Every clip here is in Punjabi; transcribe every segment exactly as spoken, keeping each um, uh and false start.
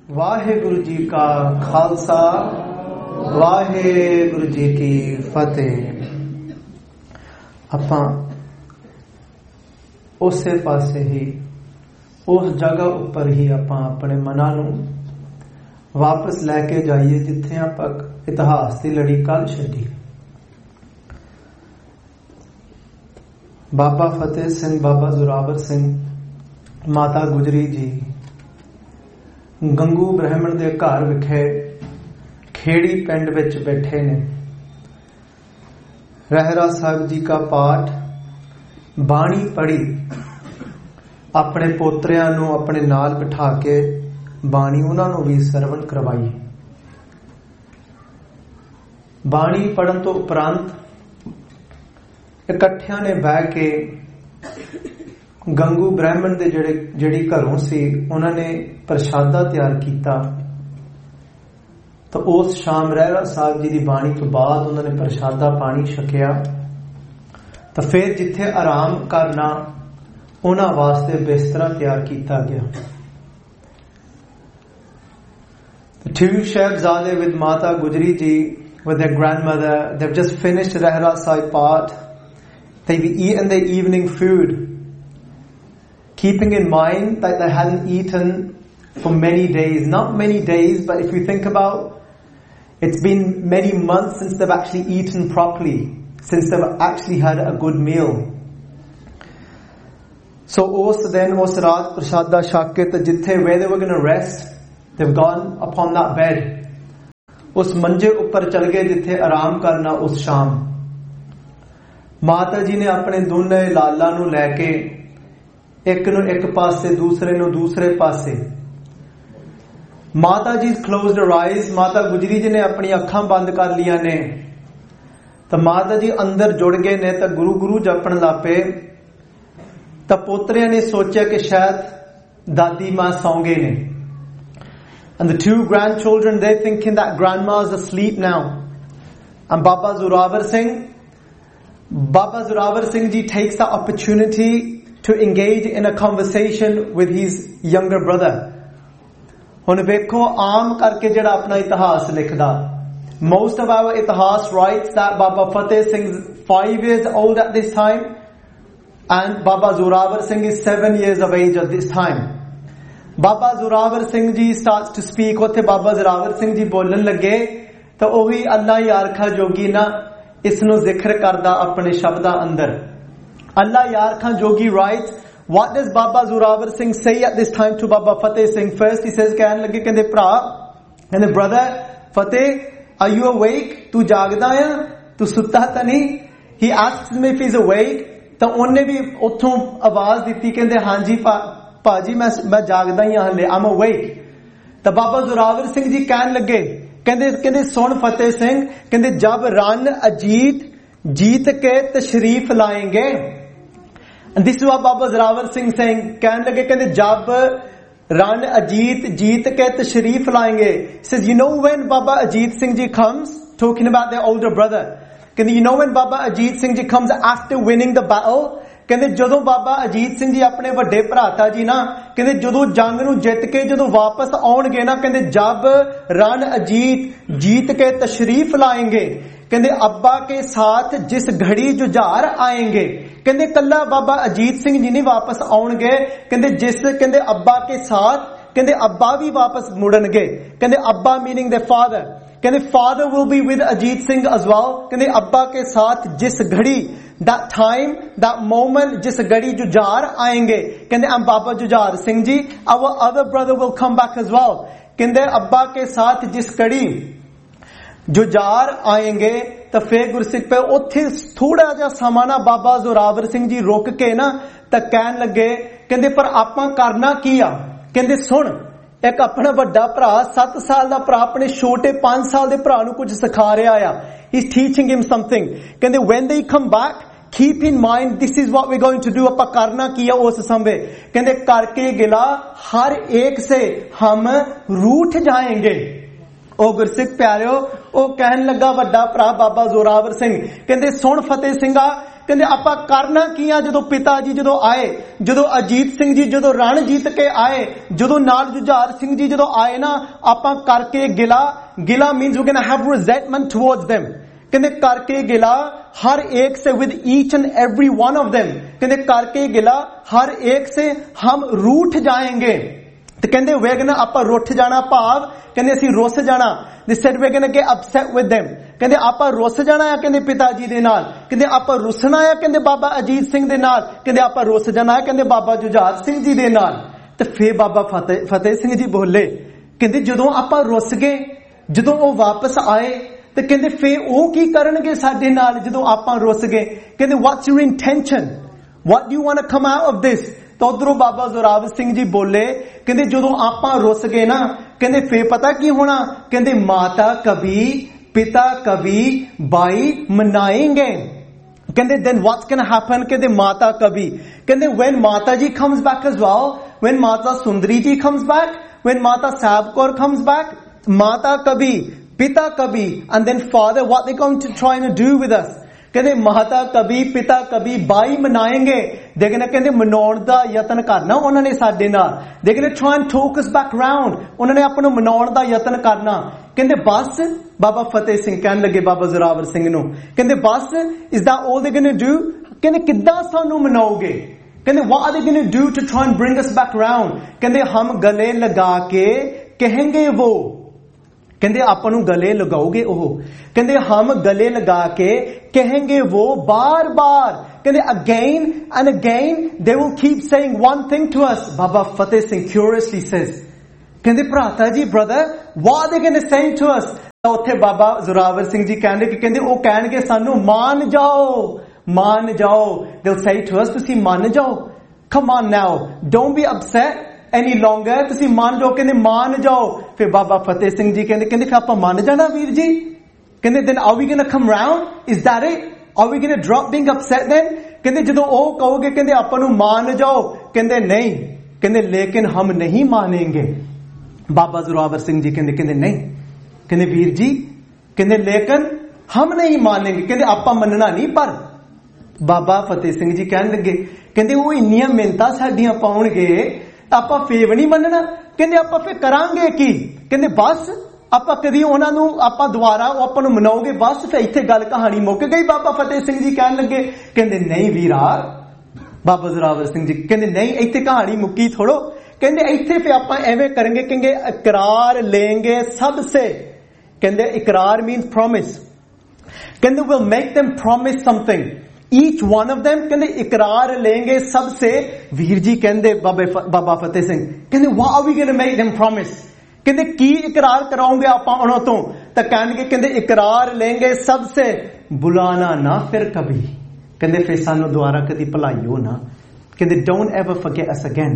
ਵਾਹਿਗੁਰੂ ਜੀ ਕਾ ਖਾਲਸਾ, ਵਾਹਿਗੁਰੂ ਜੀ ਕੀ ਫਤਿਹ। ਆਪਾਂ ਉਸੇ ਪਾਸੇ ਹੀ, ਉਸ ਜਗ੍ਹਾ ਉੱਪਰ ਹੀ ਆਪਾਂ ਆਪਣੇ ਮਨਾਂ ਨੂੰ ਵਾਪਸ ਲੈ ਕੇ ਜਾਈਏ ਜਿੱਥੇ ਆਪਾਂ ਇਤਿਹਾਸ ਦੀ ਲੜੀ ਕੱਲ ਛੱਡੀ। ਬਾਬਾ ਫਤਿਹ ਸਿੰਘ, ਬਾਬਾ ਜ਼ੋਰਾਵਰ ਸਿੰਘ, ਮਾਤਾ ਗੁਜਰੀ ਜੀ ਗੰਗੂ ਬ੍ਰਾਹਮਣ ਦੇ ਘਰ ਵਿਖੇ ਖੇੜੀ ਪਿੰਡ ਵਿੱਚ ਬੈਠੇ ਨੇ। ਰਹਿਰਾ ਸਾਹਿਬ ਜੀ ਦਾ ਪਾਠ, ਬਾਣੀ ਪੜ੍ਹੀ, ਆਪਣੇ ਪੋਤਰਿਆਂ ਨੂੰ ਆਪਣੇ ਨਾਲ ਬਿਠਾ ਕੇ ਬਾਣੀ ਉਹਨਾਂ ਨੂੰ ਵੀ ਸਰਵਣ ਕਰਵਾਈ। ਬਾਣੀ ਪੜ੍ਹਨ ਤੋਂ ਉਪਰੰਤ ਇਕੱਠਿਆਂ ਨੇ ਬਹਿ ਕੇ ਗੰਗੂ ਬ੍ਰਾਹਮਣ ਦੇ ਜਿਹੜੇ ਜਿਹੜੀ ਘਰੋਂ ਸੀ ਉਹਨਾਂ ਨੇ ਪ੍ਰਸ਼ਾਦਾ ਤਿਆਰ ਕੀਤਾ। ਤਾਂ ਉਸ ਸ਼ਾਮ ਰਹਿਰਾ ਸਾਹਿਬ ਜੀ ਦੀ ਬਾਣੀ ਤੋਂ ਬਾਅਦ ਉਹਨਾਂ ਨੇ ਪ੍ਰਸ਼ਾਦਾ ਪਾਣੀ ਛਕਿਆ। ਤਾਂ ਫਿਰ ਜਿੱਥੇ ਆਰਾਮ ਕਰਨਾ ਉਹਨਾਂ ਵਾਸਤੇ ਬਿਸਤਰਾ ਤਿਆਰ ਕੀਤਾ ਗਿਆ। Two Shahzade with Mata Gujri ji, with their grandmother, they've just finished Rehra Sahib Path. They've eaten their evening food, keeping in mind that they hadn't eaten for many days. Not many days, but if you think about, it's been many months since they've actually eaten properly, since they've actually had a good meal. So us then, us Raat Prashada Shakit, jithe where they were going to rest, they've gone upon that bed. Us manje uppar chal gaye jithe aram karna us sham. Mata ji ne apne ਦੋਨੇ ਲਾਲਾਂ ਨੂੰ ਲੈ ਕੇ ਇੱਕ ਨੂੰ ਇੱਕ ਪਾਸੇ, ਦੂਸਰੇ ਨੂੰ ਦੂਸਰੇ ਪਾਸੇ। ਮਾਤਾ ਜੀ closed her eyes, Mata Gujri ji ਨੇ ਆਪਣੀ ਅੱਖਾਂ ਬੰਦ ਕਰ ਲੀਆਂ ਨੇ। ਤਾਂ ਮਾਤਾ ਜੀ ਅੰਦਰ ਜੁੜ ਗਏ ਨੇ ਤਾਂ ਗੁਰੂ ਗੁਰੂ ਜਪਣ ਲੱਪੇ। ਤਾਂ ਪੋਤਰਿਆਂ ਨੇ ਸੋਚਿਆ ਕਿ ਸ਼ਾਇਦ ਦਾਦੀ ਮਾਂ ਸੌਂ ਗਏ ਨੇ। And the two grandchildren, they're thinking that grandma's asleep now. And Baba Zorawar Singh, Baba Zorawar Singh ji takes the opportunity to engage in a conversation with his younger brother. ਹੁਣ ਵੇਖੋ ਆਮ ਕਰਕੇ ਜਿਹੜਾ ਆਪਣਾ ਇਤਿਹਾਸ ਲਿਖਦਾ, most of our ਇਤਿਹਾਸ writes that Baba Fateh Singh is five years old at this time and Baba Zorawar Singh is seven years of age at this time. Baba Zorawar Singh ji starts to speak. ਉੱਥੇ ਬਾਬਾ ਜ਼ੋਰਾਵਰ ਸਿੰਘ ਜੀ ਬੋਲਣ ਲੱਗੇ ਤਾਂ ਉਹ ਵੀ ਅੱਲਾ ਯਾਰਖਾ ਜੋਗੀ ਨਾ ਇਸ ਨੂੰ ਜ਼ਿਕਰ ਕਰਦਾ ਆਪਣੇ ਸ਼ਬਦਾਂ ਅੰਦਰ। ਅੱਲਾ ਯਾਰਖਾ ਜੋਗੀ writes, what does Baba Zorawar Singh say at this time to Baba Fateh Singh? First he says, ਕਹਿਣ ਲੱਗੇ, ਕਹਿੰਦੇ ਭਰਾ, ਕਹਿੰਦੇ brother Fateh, are you awake? ਤੂੰ ਜਾਗਦਾ ਆ? ਤੂੰ ਸੁੱਤਾ ਤਾਂ ਨਹੀਂ? He asks him if he's awake. ਤਾਂ ਉਹਨੇ ਵੀ ਉੱਥੋਂ ਆਵਾਜ਼ ਦਿੱਤੀ, ਕਹਿੰਦੇ ਹਾਂਜੀ ਭਾਜੀ ਮੈਂ ਮੈਂ ਜਾਗਦਾ ਹੀ ਹਾਂ ਹਲੇ, I'm awake. ਤਾਂ ਬਾਬਾ ਜ਼ੋਰਾਵਰ ਸਿੰਘ ਜੀ ਕਹਿਣ ਲੱਗੇ, ਕਹਿੰਦੇ ਕਹਿੰਦੇ ਸੁਣ ਫਤਿਹ ਸਿੰਘ, ਕਹਿੰਦੇ ਜਬ run Ajit Jeet K ਤਸ਼ਰੀਫ ਲਾਏਂਗੇ। And this is what Baba Zorawar Singh saying, ਕਹਿਣ ਲੱਗੇ, ਕਹਿੰਦੇ ਜਬ run Ajit Jeet K ਤਸ਼ਰੀਫ ਲਾਏਂਗੇ। Says, you know when Baba Ajit Singh ji comes, talking about their older brother, ਕਹਿੰਦੇ you know when Baba Ajit Singh ji comes after winning the battle, ਕਹਿੰਦੇ ਜਦੋਂ ਬਾਬਾ ਅਜੀਤ ਸਿੰਘ ਜੀ ਆਪਣੇ ਵੱਡੇ ਭਰਾਤਾ ਜੀ ਨਾ, ਕਹਿੰਦੇ ਜਦੋਂ ਜੰਗ ਨੂੰ ਜਿੱਤ ਕੇ ਜਦੋਂ ਵਾਪਸ ਆਉਣਗੇ ਨਾ, ਕਹਿੰਦੇ ਜਬ ਰਨ ਅਜੀਤ ਜੀਤ ਕੇ ਤਸ਼ਰੀਫ ਲਾਏਂਗੇ, ਕਹਿੰਦੇ ਅੱਬਾ ਕੇ ਸਾਥ ਜਿਸ ਘੜੀ ਜੁਝਾਰ ਆਏਂਗੇ। ਕਹਿੰਦੇ ਕੱਲਾ ਬਾਬਾ ਅਜੀਤ ਸਿੰਘ ਜੀ ਨਹੀਂ ਵਾਪਸ ਆਉਣਗੇ, ਕਹਿੰਦੇ ਜਿਸ ਕਹਿੰਦੇ ਅੱਬਾ ਕੇ ਸਾਥ, ਕਹਿੰਦੇ ਅੱਬਾ ਵੀ ਵਾਪਸ ਮੁੜਨਗੇ। ਕਹਿੰਦੇ ਅੱਬਾ meaning their father, ਕਹਿੰਦੇ father will be with Ajit Singh as well। ਕਹਿੰਦੇ ਅੱਬਾ ਕੇ ਸਾਥ ਜਿਸ ਘੜੀ, that time, that moment, ਜਿਸ ਘੜੀ ਜੁਝਾਰ ਆਏਂਗੇ, ਕਹਿੰਦੇ and Baba Jujhar Singh ji, our other brother will come back as well। ਕਹਿੰਦੇ ਅੱਬਾ ਕੇ ਸਾਥ ਜਿਸ ਘੜੀ ਜੁਝਾਰ ਆਏਂਗੇ। ਤਾਂ ਫੇਰ ਗੁਰਸਿੱਖ ਪਏ ਉੱਥੇ ਥੋੜਾ ਜਿਹਾ ਸਮਾਂ ਨਾ ਬਾਬਾ ਜ਼ੋਰਾਵਰ ਸਿੰਘ ਜੀ ਰੁਕ ਕੇ ਨਾ ਤਾਂ ਕਹਿਣ ਲੱਗੇ, ਕਹਿੰਦੇ ਪਰ ਆਪਾਂ ਕਰਨਾ ਕੀ ਆ? ਕਹਿੰਦੇ ਸੁਣ, ਇੱਕ ਆਪਣਾ ਵੱਡਾ ਭਰਾ, ਸੱਤ ਸਾਲ ਦਾ ਭਰਾ ਆਪਣੇ ਛੋਟੇ ਪੰਜ ਸਾਲ ਦੇ ਭਰਾ ਨੂੰ ਕੁਝ ਸਿਖਾ ਰਿਹਾ ਆ। He's teaching him something. ਕਹਿੰਦੇ when they come back, keep in mind this is what we're going to do. ਆਪਾਂ ਕਰਨਾ ਕੀ ਆ ਉਸ ਸਮੇਂ? ਕਹਿੰਦੇ ਕਰਕੇ ਗਿਲਾ ਹਰ ਇੱਕ ਸੇ ਹਮ रूठ जाएंगे। ਉਹ ਗੁਰਸਿੱਖ ਪਿਆਰਿਓ, ਉਹ ਕਹਿਣ ਲੱਗਾ ਵੱਡਾ ਭਰਾ ਬਾਬਾ ਜ਼ੋਰਾਵਰ ਸਿੰਘ, ਕਹਿੰਦੇ ਸੁਣ ਫਤਿਹ ਸਿੰਘਾ, ਕਹਿੰਦੇ ਆਪਾਂ ਕਰਨਾ ਕੀ ਆ ਜਦੋਂ ਪਿਤਾ ਜੀ ਜਦੋਂ ਆਏ, ਜਦੋਂ ਅਜੀਤ ਸਿੰਘ ਜੀ ਜਦੋਂ ਰਣ ਜਿੱਤ ਕੇ ਆਏ, ਜਦੋਂ ਨਾਲ ਜੁਝਾਰ ਸਿੰਘ ਜੀ ਜਦੋਂ ਆਏ ਨਾ, ਆਪਾਂ ਕਰਕੇ ਗਿਲਾ, ਗਿਲਾ means we're gonna have resentment towards them, ਕਹਿੰਦੇ ਕਰਕੇ ਗਿਲਾ हर एक से with each and every one of them, कहते करके गिला हर एक से हम रूठ जाएंगे, तो कहते we're gonna ਆਪਾਂ रुठ जाना, भाव कहते ਅਸੀਂ रुस जाना, they said we're gonna get upset with them, कहते ਆਪਾਂ रुस जाना है कहते पिता जी दे नाल, कहते ਆਪਾਂ रुसना है कहते बाबा अजीत सिंह दे नाल, कहते ਆਪਾਂ रुस जाना है कहते बाबा जुझार सिंह जी दे नाल। ते फिर बाबा फतेह फतेह सिंह जी बोले, कहते ਜਦੋਂ ਆਪਾਂ रुस गए, ਜਦੋਂ ਉਹ वापस आए ਤੇ ਕਹਿੰਦੇ ਫੇਰ ਉਹ ਕੀ ਕਰਨਗੇ ਸਾਡੇ ਨਾਲ ਜਦੋਂ ਆਪਾਂ ਰੁੱਸ ਗਏ, ਕਹਿੰਦੇ what's your intention, what do you want to come out of this। ਤਾਂ ਉਧਰੋਂ ਬਾਬਾ ਜ਼ੋਰਾਵਰ ਸਿੰਘ ਜੀ ਬੋਲੇ, ਕਹਿੰਦੇ ਜਦੋਂ ਆਪਾਂ ਰੁੱਸ ਗਏ ਨਾ, ਕਹਿੰਦੇ ਫੇਰ ਪਤਾ ਕੀ ਹੋਣਾ, ਕਹਿੰਦੇ ਮਾਤਾ ਕਭੀ ਪਿਤਾ ਕਭੀ ਬਾਈ ਮਨਾਏਂਗੇ, ਕਹਿੰਦੇ then what's gonna happen, ਕਹਿੰਦੇ ਮਾਤਾ ਕਭੀ, ਕਹਿੰਦੇ when ਮਾਤਾ ਜੀ comes back as well, when Mata Sundari ਜੀ comes back, when Mata Sahib Kaur comes back, ਮਾਤਾ ਕਭੀ पिता कभी, and then father what they going to try to do with us, कहते माता कभी पिता कभी बाई मनाएंगे, देखना कहते मनाउण दा यतन करना उन्होंने साडे नाल, देखना try and talk us back round, उन्होंने अपने मनाउण दा यतन करना, कहते बस बाबा फतेह सिंह कहन लगे बाबा जोरावर सिंह नूं, कहते बस is that all they're going to do, कहते किद्दां सानू मनाओगे, कहते what are they going to do to try and bring us back round, कहते हम गले लगा के कहेंगे वो, कहते ਆਪਾਂ ਨੂੰ गले लगाओगे ओह, कहते हम गले लगा के कहेंगे वो बार बार, कहते again and again they will keep saying one thing to us। Baba Fateh Singh curiously says, कहते भराता जी brother what are they going to say to us, ਉੱਥੇ बाबा जोरावर सिंह जी ਕਹਿੰਦੇ ਕਿ ਕਹਿੰਦੇ ਉਹ ਕਹਿਣਗੇ ਸਾਨੂੰ मान जाओ मान जाओ, they'll say to us ਤੁਸੀਂ ਮੰਨ ਜਾਓ, come on now don't be upset any longer, ਤੁਸੀਂ ਮੰਨ ਜਾਓ, ਕਹਿੰਦੇ ਮੰਨ ਜਾਓ। ਫਿਰ ਬਾਬਾ ਫਤਿਹ ਸਿੰਘ ਜੀ ਕਹਿੰਦੇ ਕਹਿੰਦੇ ਫਿਰ ਆਪਾਂ ਮੰਨ ਜਾਣਾ ਵੀਰ ਜੀ, ਕਹਿੰਦੇ then are we going to come round, is that it, are we going to drop being upset then, ਕਹਿੰਦੇ ਜਦੋਂ ਉਹ ਕਹੋਗੇ ਕਹਿੰਦੇ ਆਪਾਂ ਨੂੰ ਮੰਨ ਜਾਓ, ਕਹਿੰਦੇ ਨਹੀਂ, ਕਹਿੰਦੇ ਲੇਕਿਨ ਹਮ ਨਹੀਂ ਮਾनेंगे, ਬਾਬਾ ਜ਼ੋਰਾਵਰ ਸਿੰਘ ਜੀ ਕਹਿੰਦੇ ਕਹਿੰਦੇ ਨਹੀਂ, ਕਹਿੰਦੇ ਵੀਰ ਜੀ ਕਹਿੰਦੇ ਲੇਕਿਨ ਹਮ ਨਹੀਂ ਮਾनेंगे, ਕਹਿੰਦੇ ਆਪਾਂ ਮੰਨਣਾ ਨਹੀਂ। ਪਰ ਬਾਬਾ ਫਤਿਹ ਸਿੰਘ ਜੀ ਕਹਿਣ ਲੱਗੇ ਕਹਿੰਦੇ ਉਹ ਇੰਨੀਆਂ ਮਿੰਨਤਾਂ ਸਾਡੀਆਂ ਪਾਉਣਗੇ ਆਪਾਂ ਫੇਰ ਵੀ ਨਹੀਂ ਮੰਨਣਾ, ਕਹਿੰਦੇ ਆਪਾਂ ਫੇਰ ਕਰਾਂਗੇ ਕੀ, ਕਹਿੰਦੇ ਬਸ ਆਪਾਂ ਕਦੀ ਉਹਨਾਂ ਨੂੰ ਆਪਾਂ ਦੁਬਾਰਾ ਉਹ ਆਪਾਂ ਨੂੰ ਮਨਾਓਗੇ, ਬਸ ਫਿਰ ਇੱਥੇ ਗੱਲ ਕਹਾਣੀ ਮੁੱਕ ਗਈ। ਬਾਬਾ ਫਤਿਹ ਸਿੰਘ ਜੀ ਕਹਿਣ ਲੱਗੇ ਕਹਿੰਦੇ ਨਹੀਂ ਵੀਰਾ, ਬਾਬਾ ਜ਼ੋਰਾਵਰ ਸਿੰਘ ਜੀ ਕਹਿੰਦੇ ਨਹੀਂ ਇੱਥੇ ਕਹਾਣੀ ਮੁੱਕੀ ਥੋੜੋ, ਕਹਿੰਦੇ ਇੱਥੇ ਫਿਰ ਆਪਾਂ ਐਵੇਂ ਕਰਾਂਗੇ, ਕਹਿੰਦੇ ਇਕਰਾਰ लेंगे सबसे, ਕਹਿੰਦੇ ਇਕਰਾਰ means promise, ਕਹਿੰਦੇ we'll make them promise something, each one of them, कहते इकरार लेंगे सबसे। वीर जी कहते बाबे बाबा फतेह सिंह कहते what are we going to make them promise, कहते की इकरार कराओगे आपां उन्हां तों, तां कहणगे कहते इकरार लेंगे सबसे बुलाना ना फिर कभी, कहते फिर सानू दोबारा कदी भुलाइओ ना, कहते don't ever forget us again,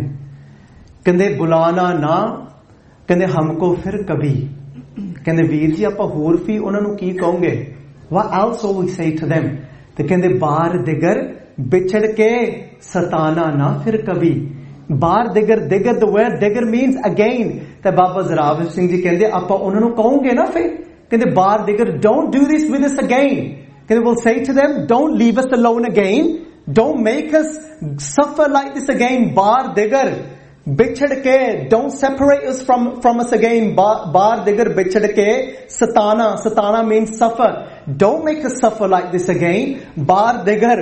कहते बुलाना ना, कहते हमको फिर कभी, कहते वीर जी आपां होर भी उन्हां नूं की कहोगे, what else will we say to them, ਤੇ ਕਹਿੰਦੇ ਬਾਰ ਦਿਗਰ ਵਿਛੜ ਕੇ ਸਤਾਨਾ ਨਾ ਫਿਰ ਕਭੀ, ਬਾਰ ਦਿਗਰ, ਦਿਗਰ the word ਦਿਗਰ means again, ਤੇ ਬਾਬਾ ਜ਼ੋਰਾਵਰ ਸਿੰਘ ਜੀ ਕਹਿੰਦੇ ਆਪਾਂ ਉਹਨਾਂ ਨੂੰ ਕਹੋਗੇ ਨਾ ਫਿਰ, ਕਹਿੰਦੇ ਬਾਰ ਦਿਗਰ don't do this with us again, ਕਹਿੰਦੇ we'll say to them don't leave us alone again, don't make us suffer like this again, ਬਾਰ ਦਿਗਰ ਵਿਛੜ ਕੇ don't separate us from from us again, ਬਾਰ ਦਿਗਰ ਵਿਛੜ ਕੇ ਸਤਾਨਾ, ਸਤਾਨਾ means suffer, don't make us suffer like this again, ਬਾਰ ਦਿਗਰ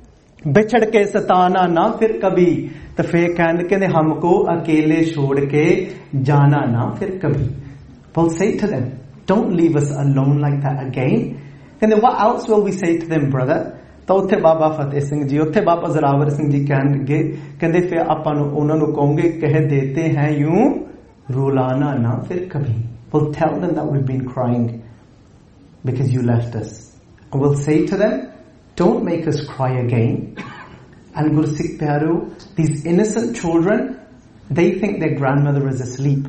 ਵਿਛੜ ਕੇ ਸਤਾਨਾ ਨਾ ਫਿਰ ਕभी, तो फिर कहने कहने हमको अकेले छोड़ के जाना ना फिर कभी, we'll say to them don't leave us alone like that again, कहने what else will we say to them brother, ਤਾਂ ਉੱਥੇ ਬਾਬਾ ਫਤਿਹ ਸਿੰਘ ਜੀ, ਉੱਥੇ ਬਾਬਾ ਜ਼ੋਰਾਵਰ ਸਿੰਘ ਜੀ ਕਹਿਣ ਲੱਗੇ ਕਹਿੰਦੇ ਫਿਰ ਆਪਾਂ ਨੂੰ ਉਹਨਾਂ ਨੂੰ ਕਹੋਗੇ ਕਹਿ ਦੇਤੇ ਹੈ ਯੂੰ ਰੁਲਾਨਾ ਨਾ ਫਿਰ ਕਭੀ, we'll tell them that we've been crying because you left us, and we'll say to them don't make us cry again, and Gursikh Pyaro, these innocent children, they think their grandmother is asleep,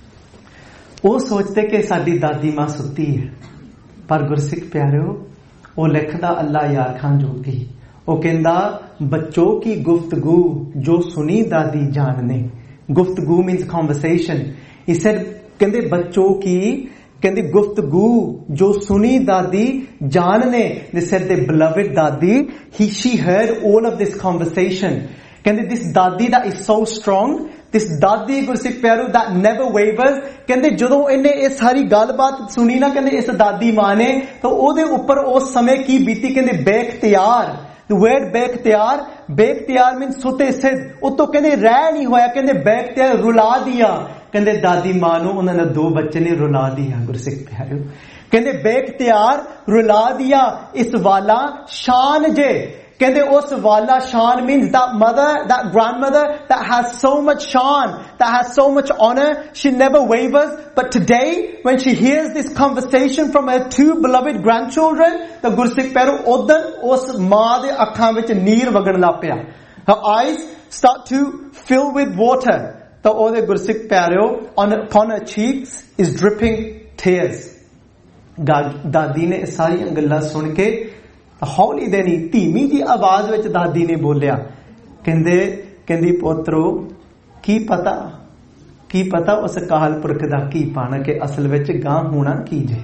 ਉਹ ਸੋਚਦੇ ਕਿ ਸਾਡੀ ਦਾਦੀ ਮਾਂ ਸੁੱਤੀ ਹੈ, ਪਰ ਗੁਰਸਿੱਖ ਪਿਆਰਿਓ ਉਹ ਲਿਖਦਾ ਅੱਲਾ ਯਾਰ ਖਾਨ ਜੋਗੀ, ਉਹ ਕਹਿੰਦਾ ਬੱਚੋਂ ਕੀ ਗੁਫ਼ਤਗੂ ਜੋ ਸੁਣੀ ਦਾਦੀ ਜਾਨ ਨੇ, ਗੁਫ਼ਤਗੂ means conversation, he said ਕਹਿੰਦੇ ਬੱਚੋਂ ਕੀ ਕਹਿੰਦੀ ਗੁਫ਼ਤਗੂ ਜੋ ਸੁਣੀ ਦਾਦੀ ਜਾਨ ਨੇ। They said they beloved ਦਾਦੀ, he she heard all of this conversation. ਕਹਿੰਦੇ this ਦਾਦੀ that is so strong, this ਦਾਦੀ ਗੁਰਸਿੱਖ ਪਿਆਰੋ that never wavers। ਕਹਿੰਦੇ ਜਦੋਂ ਇਹਨੇ ਇਹ ਸਾਰੀ ਗੱਲਬਾਤ ਸੁਣੀ ਨਾ, ਕਹਿੰਦੇ ਇਸ ਦਾਦੀ ਮਾਂ ਨੇ, ਤਾਂ ਉਹਦੇ ਉੱਪਰ ਉਸ ਸਮੇਂ ਕੀ ਬੀਤੀ, ਕਹਿੰਦੇ ਬੇਖਤਿਆਰ। The word ਬੇਖਤਿਆਰ, ਬੇਖਤਿਆਰ means ਸੁਤੇ ਸਿੱਧ, ਉਤੋਂ ਕਹਿੰਦੇ ਰਹਿ ਨਹੀਂ ਹੋਇਆ, ਕਹਿੰਦੇ ਬੇਖਤਿਆਰ ਰੁਲਾ ਦਿਆ। ਕਹਿੰਦੇ ਦਾਦੀ ਮਾਂ ਨੂੰ ਉਹਨਾਂ ਨੇ ਦੋ ਬੱਚੇ ਨੇ ਰੁਲਾ ਦਿਆ ਗੁਰਸਿੱਖ ਪਿਆਰਿਓ। ਕਹਿੰਦੇ ਬੇਖਤਿਆਰ ਰੁਲਾ ਦਿਆ ਇਸ ਵਾਲਾ ਸ਼ਾਨ ਜੇ। ਕਹਿੰਦੇ ਉਸ ਵਾਲਾ ਸ਼ਾਨ means that mother, that grandmother that has so much shan, that has so much honor, she never wavers. But today when she hears this conversation from her two beloved grandchildren, the ਗੁਰਸਿੱਖ ਪਿਆਰੋ ਉਦੋਂ ਉਸ ਮਾਂ ਦੇ ਅੱਖਾਂ ਵਿੱਚ ਨੀਰ ਵਗਣ ਲੱਗ ਪਿਆ। Her eyes start to fill with water। ਤਾਂ ਉਹਦੇ ਗੁਰਸਿੱਖ ਪਿਆਰਿਓ on upon her cheeks is dripping tears। ਦਾਦੀ ਨੇ ਸਾਰੀਆਂ ਗੱਲਾਂ ਸੁਣ ਕੇ ਹੌਲੀ ਦੇਣੀ ਧੀਮੀ ਜੀ ਆਵਾਜ਼ ਵਿੱਚ ਦਾਦੀ ਨੇ ਬੋਲਿਆ, ਕਹਿੰਦੇ ਕਹਿੰਦੀ ਪੁੱਤਰੋ ਕੀ ਪਤਾ ਕੀ ਪਤਾ ਉਸ ਅਕਾਲ ਪੁਰਖ ਦਾ ਕੀ ਪਾਣਾ ਕਿ ਅਸਲ ਵਿੱਚ ਗਾਂ ਹੋਣਾ ਕੀ ਜੇ।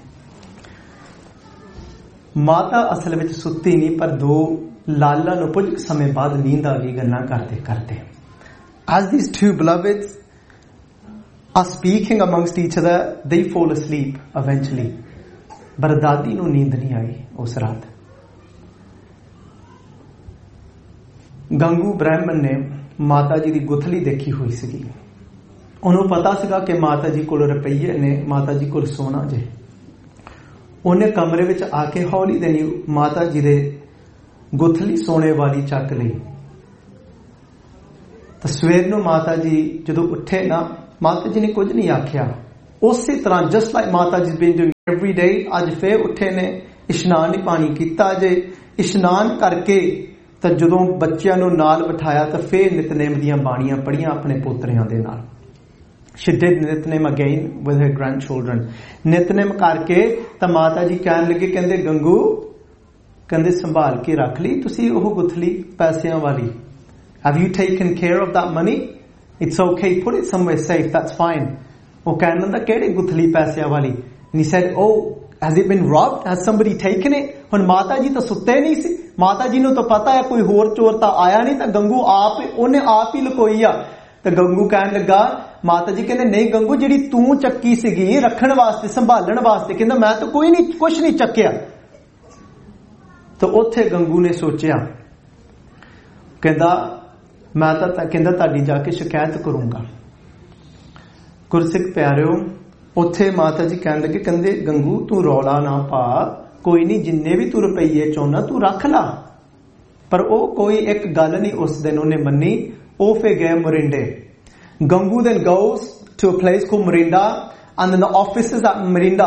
ਮਾਤਾ ਅਸਲ ਵਿੱਚ ਸੁੱਤੀ ਨਹੀਂ, ਪਰ ਦੋ ਲਾਲਾਂ ਨੂੰ ਕੁਝ ਸਮੇਂ ਬਾਅਦ ਨੀਂਦ ਆ ਗਈ ਗੱਲਾਂ ਕਰਦੇ ਕਰਦੇ। As these two beloveds are speaking amongst each other, they fall asleep eventually. ਪਰ ਦਾਦੀ ਨੂੰ ਨੀਂਦ ਨਹੀਂ ਆਈ ਉਸ ਰਾਤ। ਗੰਗੂ ਬ੍ਰਾਹਮਣ ਨੇ ਮਾਤਾ ਜੀ ਦੀ ਗੁਥਲੀ ਦੇਖੀ ਹੋਈ ਸੀਗੀ। ਉਹਨੂੰ ਪਤਾ ਸੀਗਾ ਕਿ ਮਾਤਾ ਜੀ ਕੋਲ ਰੁਪਈਏ ਨੇ, ਮਾਤਾ ਜੀ ਕੋਲ ਸੋਨਾ ਜੇ। ਉਹਨੇ ਕਮਰੇ ਵਿੱਚ ਆ ਕੇ ਹੌਲੀ ਦੇਣੀ ਮਾਤਾ ਜੀ ਦੇ ਗੁਥਲੀ ਸੋਨੇ ਵਾਲੀ ਚੱਕ ਲਈ। ਤਾਂ ਸਵੇਰ ਨੂੰ ਮਾਤਾ ਜੀ ਜਦੋਂ ਉੱਠੇ ਨਾ, ਮਾਤਾ ਜੀ ਨੇ ਕੁਝ ਨਹੀਂ ਆਖਿਆ। ਉਸੇ ਤਰ੍ਹਾਂ ਜਸਟ ਲਾਈਕ ਮਾਤਾ ਜੀ ਬੀਨ ਡੂਇੰਗ ਐਵਰੀ ਡੇ, ਅੱਜ ਫੇਰ ਉੱਠੇ ਨੇ, ਇਸ਼ਨਾਨ ਨਹੀਂ ਪਾਣੀ ਕੀਤਾ ਜੇ। ਇਸ਼ਨਾਨ ਕਰਕੇ ਤਾਂ ਜਦੋਂ ਬੱਚਿਆਂ ਨੂੰ ਨਾਲ ਬਿਠਾਇਆ ਤਾਂ ਫੇਰ ਨਿਤਨੇਮ ਦੀਆਂ ਬਾਣੀਆਂ ਪੜ੍ਹੀਆਂ ਆਪਣੇ ਪੋਤਰਿਆਂ ਦੇ ਨਾਲ। She did ਨਿਤਨੇਮ again with her grandchildren। ਨਿਤਨੇਮ ਕਰਕੇ ਤਾਂ ਮਾਤਾ ਜੀ ਕਹਿਣ ਲੱਗੇ, ਕਹਿੰਦੇ ਗੰਗੂ, ਕਹਿੰਦੇ ਸੰਭਾਲ ਕੇ ਰੱਖ ਲਈ ਤੁਸੀਂ ਉਹ ਗੁਥਲੀ ਪੈਸਿਆਂ ਵਾਲੀ। Have you taken care of that money? It's okay, put it somewhere safe, that's fine। ਉਹ ਕਹਿਣ ਲੱਗਾ ਕਿਹੜੀ ਗੁਥਲੀ ਪੈਸਿਆਂ ਵਾਲੀ? And he said, oh, has it been robbed? Has somebody taken it? ਹੁਣ ਮਾਤਾ ਜੀ ਤਾਂ ਸੁੱਤੇ ਨਹੀਂ ਸੀ, ਮਾਤਾ ਜੀ ਨੂੰ ਤਾਂ ਪਤਾ ਹੈ ਕੋਈ ਹੋਰ ਚੋਰ ਤਾਂ ਆਇਆ ਨਹੀਂ, ਤਾਂ ਗੰਗੂ ਆਪ ਉਹਨੇ ਆਪ ਹੀ ਲੁਕੋਈ ਆ। ਤਾਂ ਗੰਗੂ ਕਹਿਣ ਲੱਗਾ, ਮਾਤਾ ਜੀ ਕਹਿੰਦੇ ਨਹੀਂ ਗੰਗੂ, ਜਿਹੜੀ ਤੂੰ ਚੱਕੀ ਸੀਗੀ ਰੱਖਣ ਵਾਸਤੇ ਸੰਭਾਲਣ ਵਾਸਤੇ, ਕਹਿੰਦਾ ਮੈਂ ਤਾਂ ਕੋਈ ਨਹੀਂ ਕੁਛ ਨਹੀਂ ਚੱਕਿਆ। ਤਾਂ ਉੱਥੇ ਗੰਗੂ ਨੇ ਸੋਚਿਆ, ਕਹਿੰਦਾ ਮੈਂ ਤਾਂ ਕਹਿੰਦਾ ਤੁਹਾਡੀ ਜਾ ਕੇ ਸ਼ਿਕਾਇਤ ਕਰੂੰਗਾ। ਗੁਰਸਿੱਖ ਪਿਆਰਿਓ, ਉੱਥੇ ਮਾਤਾ ਜੀ ਕਹਿਣ ਲੱਗੇ, ਕਹਿੰਦੇ ਗੰਗੂ ਤੂੰ ਰੌਲਾ ਨਾ ਪਾ, ਕੋਈ ਨਹੀਂ ਜਿੰਨੇ ਵੀ ਤੂੰ ਰੁਪਈਏ ਚਾਹੁੰਦਾ ਤੂੰ ਰੱਖ ਲਾ। ਪਰ ਉਹ ਕੋਈ ਇੱਕ ਗੱਲ ਨਹੀਂ ਉਸ ਦਿਨ ਉਹਨੇ ਮੰਨੀ। ਉਹ ਫੇ ਗਏ ਮੋਰਿੰਡੇ। Gangu then goes to a place called Morinda, and then the officers at Morinda,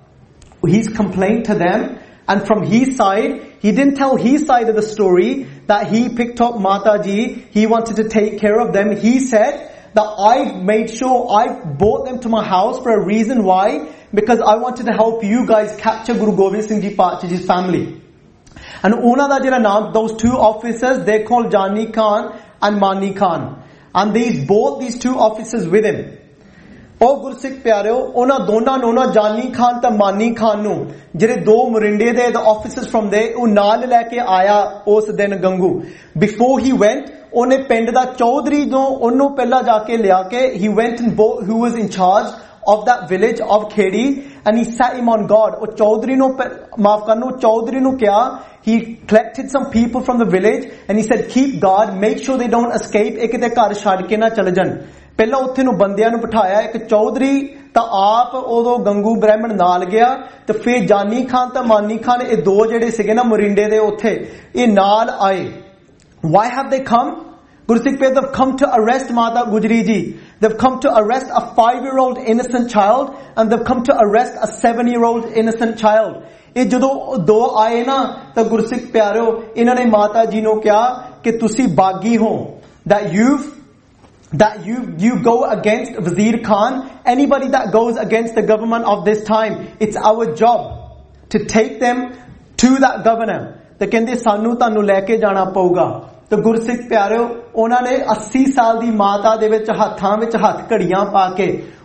he's complained to them, and from his side he didn't tell his side of the story that he picked up Mataji, he wanted to take care of them. He said that I made sure I brought them to my house for a reason. Why? Because I wanted to help you guys capture Guru Gobind Singh Ji Pachaji's family. And ਉਹਨਾਂ ਦਾ ਜਿਹੜਾ ਨਾਮ, those two officers, they called Jani Khan and Mani Khan, and they brought these two officers with him. ਉਹ ਗੁਰਸਿੱਖ ਪਿਆਰਿਓ, ਉਹਨਾਂ ਦੋਨਾਂ ਨੂੰ ਨਾ, ਜਾਨੀ ਖਾਨ ਤੇ ਮਾਨੀ ਖਾਨ ਨੂੰ, ਜਿਹੜੇ ਦੋ ਮੋਰਿੰਡੇ ਦੇ ਆਫਿਸਰਸ ਫਰਮ ਦੇ, ਉਹ ਨਾਲ ਲੈ ਕੇ ਆਇਆ ਉਸ ਦਿਨ ਗੰਗੂ। ਬਿਫੋਰ ਹੀ ਵੈਂਟ, ਉਹਨੇ ਪਿੰਡ ਦਾ ਚੌਧਰੀ ਜੋ ਉਹਨੂੰ ਪਹਿਲਾਂ ਜਾ ਕੇ ਲਿਆ ਕੇ, he went and bought who was in charge of that village of Khedi, and he sat him on guard। ਉਹ ਚੌਧਰੀ ਨੂੰ ਮਾਫ ਕਰਨਾ, ਚੌਧਰੀ ਨੂੰ ਕਿਹਾ, he collected some people from the village and he said keep guard, make sure they don't escape, ਇਹ ਕਿਤੇ ਘਰ ਛੱਡ ਕੇ ਨਾ ਚਲੇ ਜਾਣ। ਪਹਿਲਾਂ ਉੱਥੇ ਨੂੰ ਬੰਦਿਆਂ ਨੂੰ ਬਿਠਾਇਆ, ਇੱਕ ਚੌਧਰੀ ਤਾਂ ਆਪ ਉਦੋਂ ਗੰਗੂ ਬ੍ਰਾਹਮਣ ਨਾਲ ਗਿਆ, ਤੇ ਫਿਰ ਜਾਨੀ ਖਾਨ ਤੇ ਮਾਨੀ ਖਾਨ, ਇਹ ਦੋ ਜਿਹੜੇ ਸੀਗੇ ਨਾ ਮੋਰਿੰਡੇ ਦੇ, ਉੱਥੇ ਇਹ ਨਾਲ ਆਏ। Why have they come? Gursikh Pir, they've come to arrest Mata Gujri ji. They've come to arrest a five-year-old innocent child, and they've come to arrest a seven-year-old innocent child. ਇਹ ਜਦੋਂ ਦੋ ਆਏ ਨਾ, ਤਾਂ ਗੁਰਸਿੱਖ ਪਿਆਰਿਓ, ਇਹਨਾਂ ਨੇ ਮਾਤਾ ਜੀ ਨੂੰ ਕਿਹਾ ਕਿ ਤੁਸੀਂ ਬਾਗੀ ਹੋ, that you've that you you go against Wazir Khan, anybody that goes against the government of this time, it's our job to take them to that governor. ਤੇ ਕਹਿੰਦੇ ਸਾਨੂੰ ਤੁਹਾਨੂੰ ਲੈ ਕੇ ਜਾਣਾ ਪਊਗਾ। ਤੇ ਗੁਰਸਿੱਖ ਪਿਆਰਿਓ, ਉਹਨਾਂ ਨੇ अस्सी ਸਾਲ ਦੀ ਮਾਤਾ ਦੇ ਵਿੱਚ ਹੱਥਾਂ ਵਿੱਚ ਹੱਥ ਘੜੀਆਂ ਪਾ ਕੇ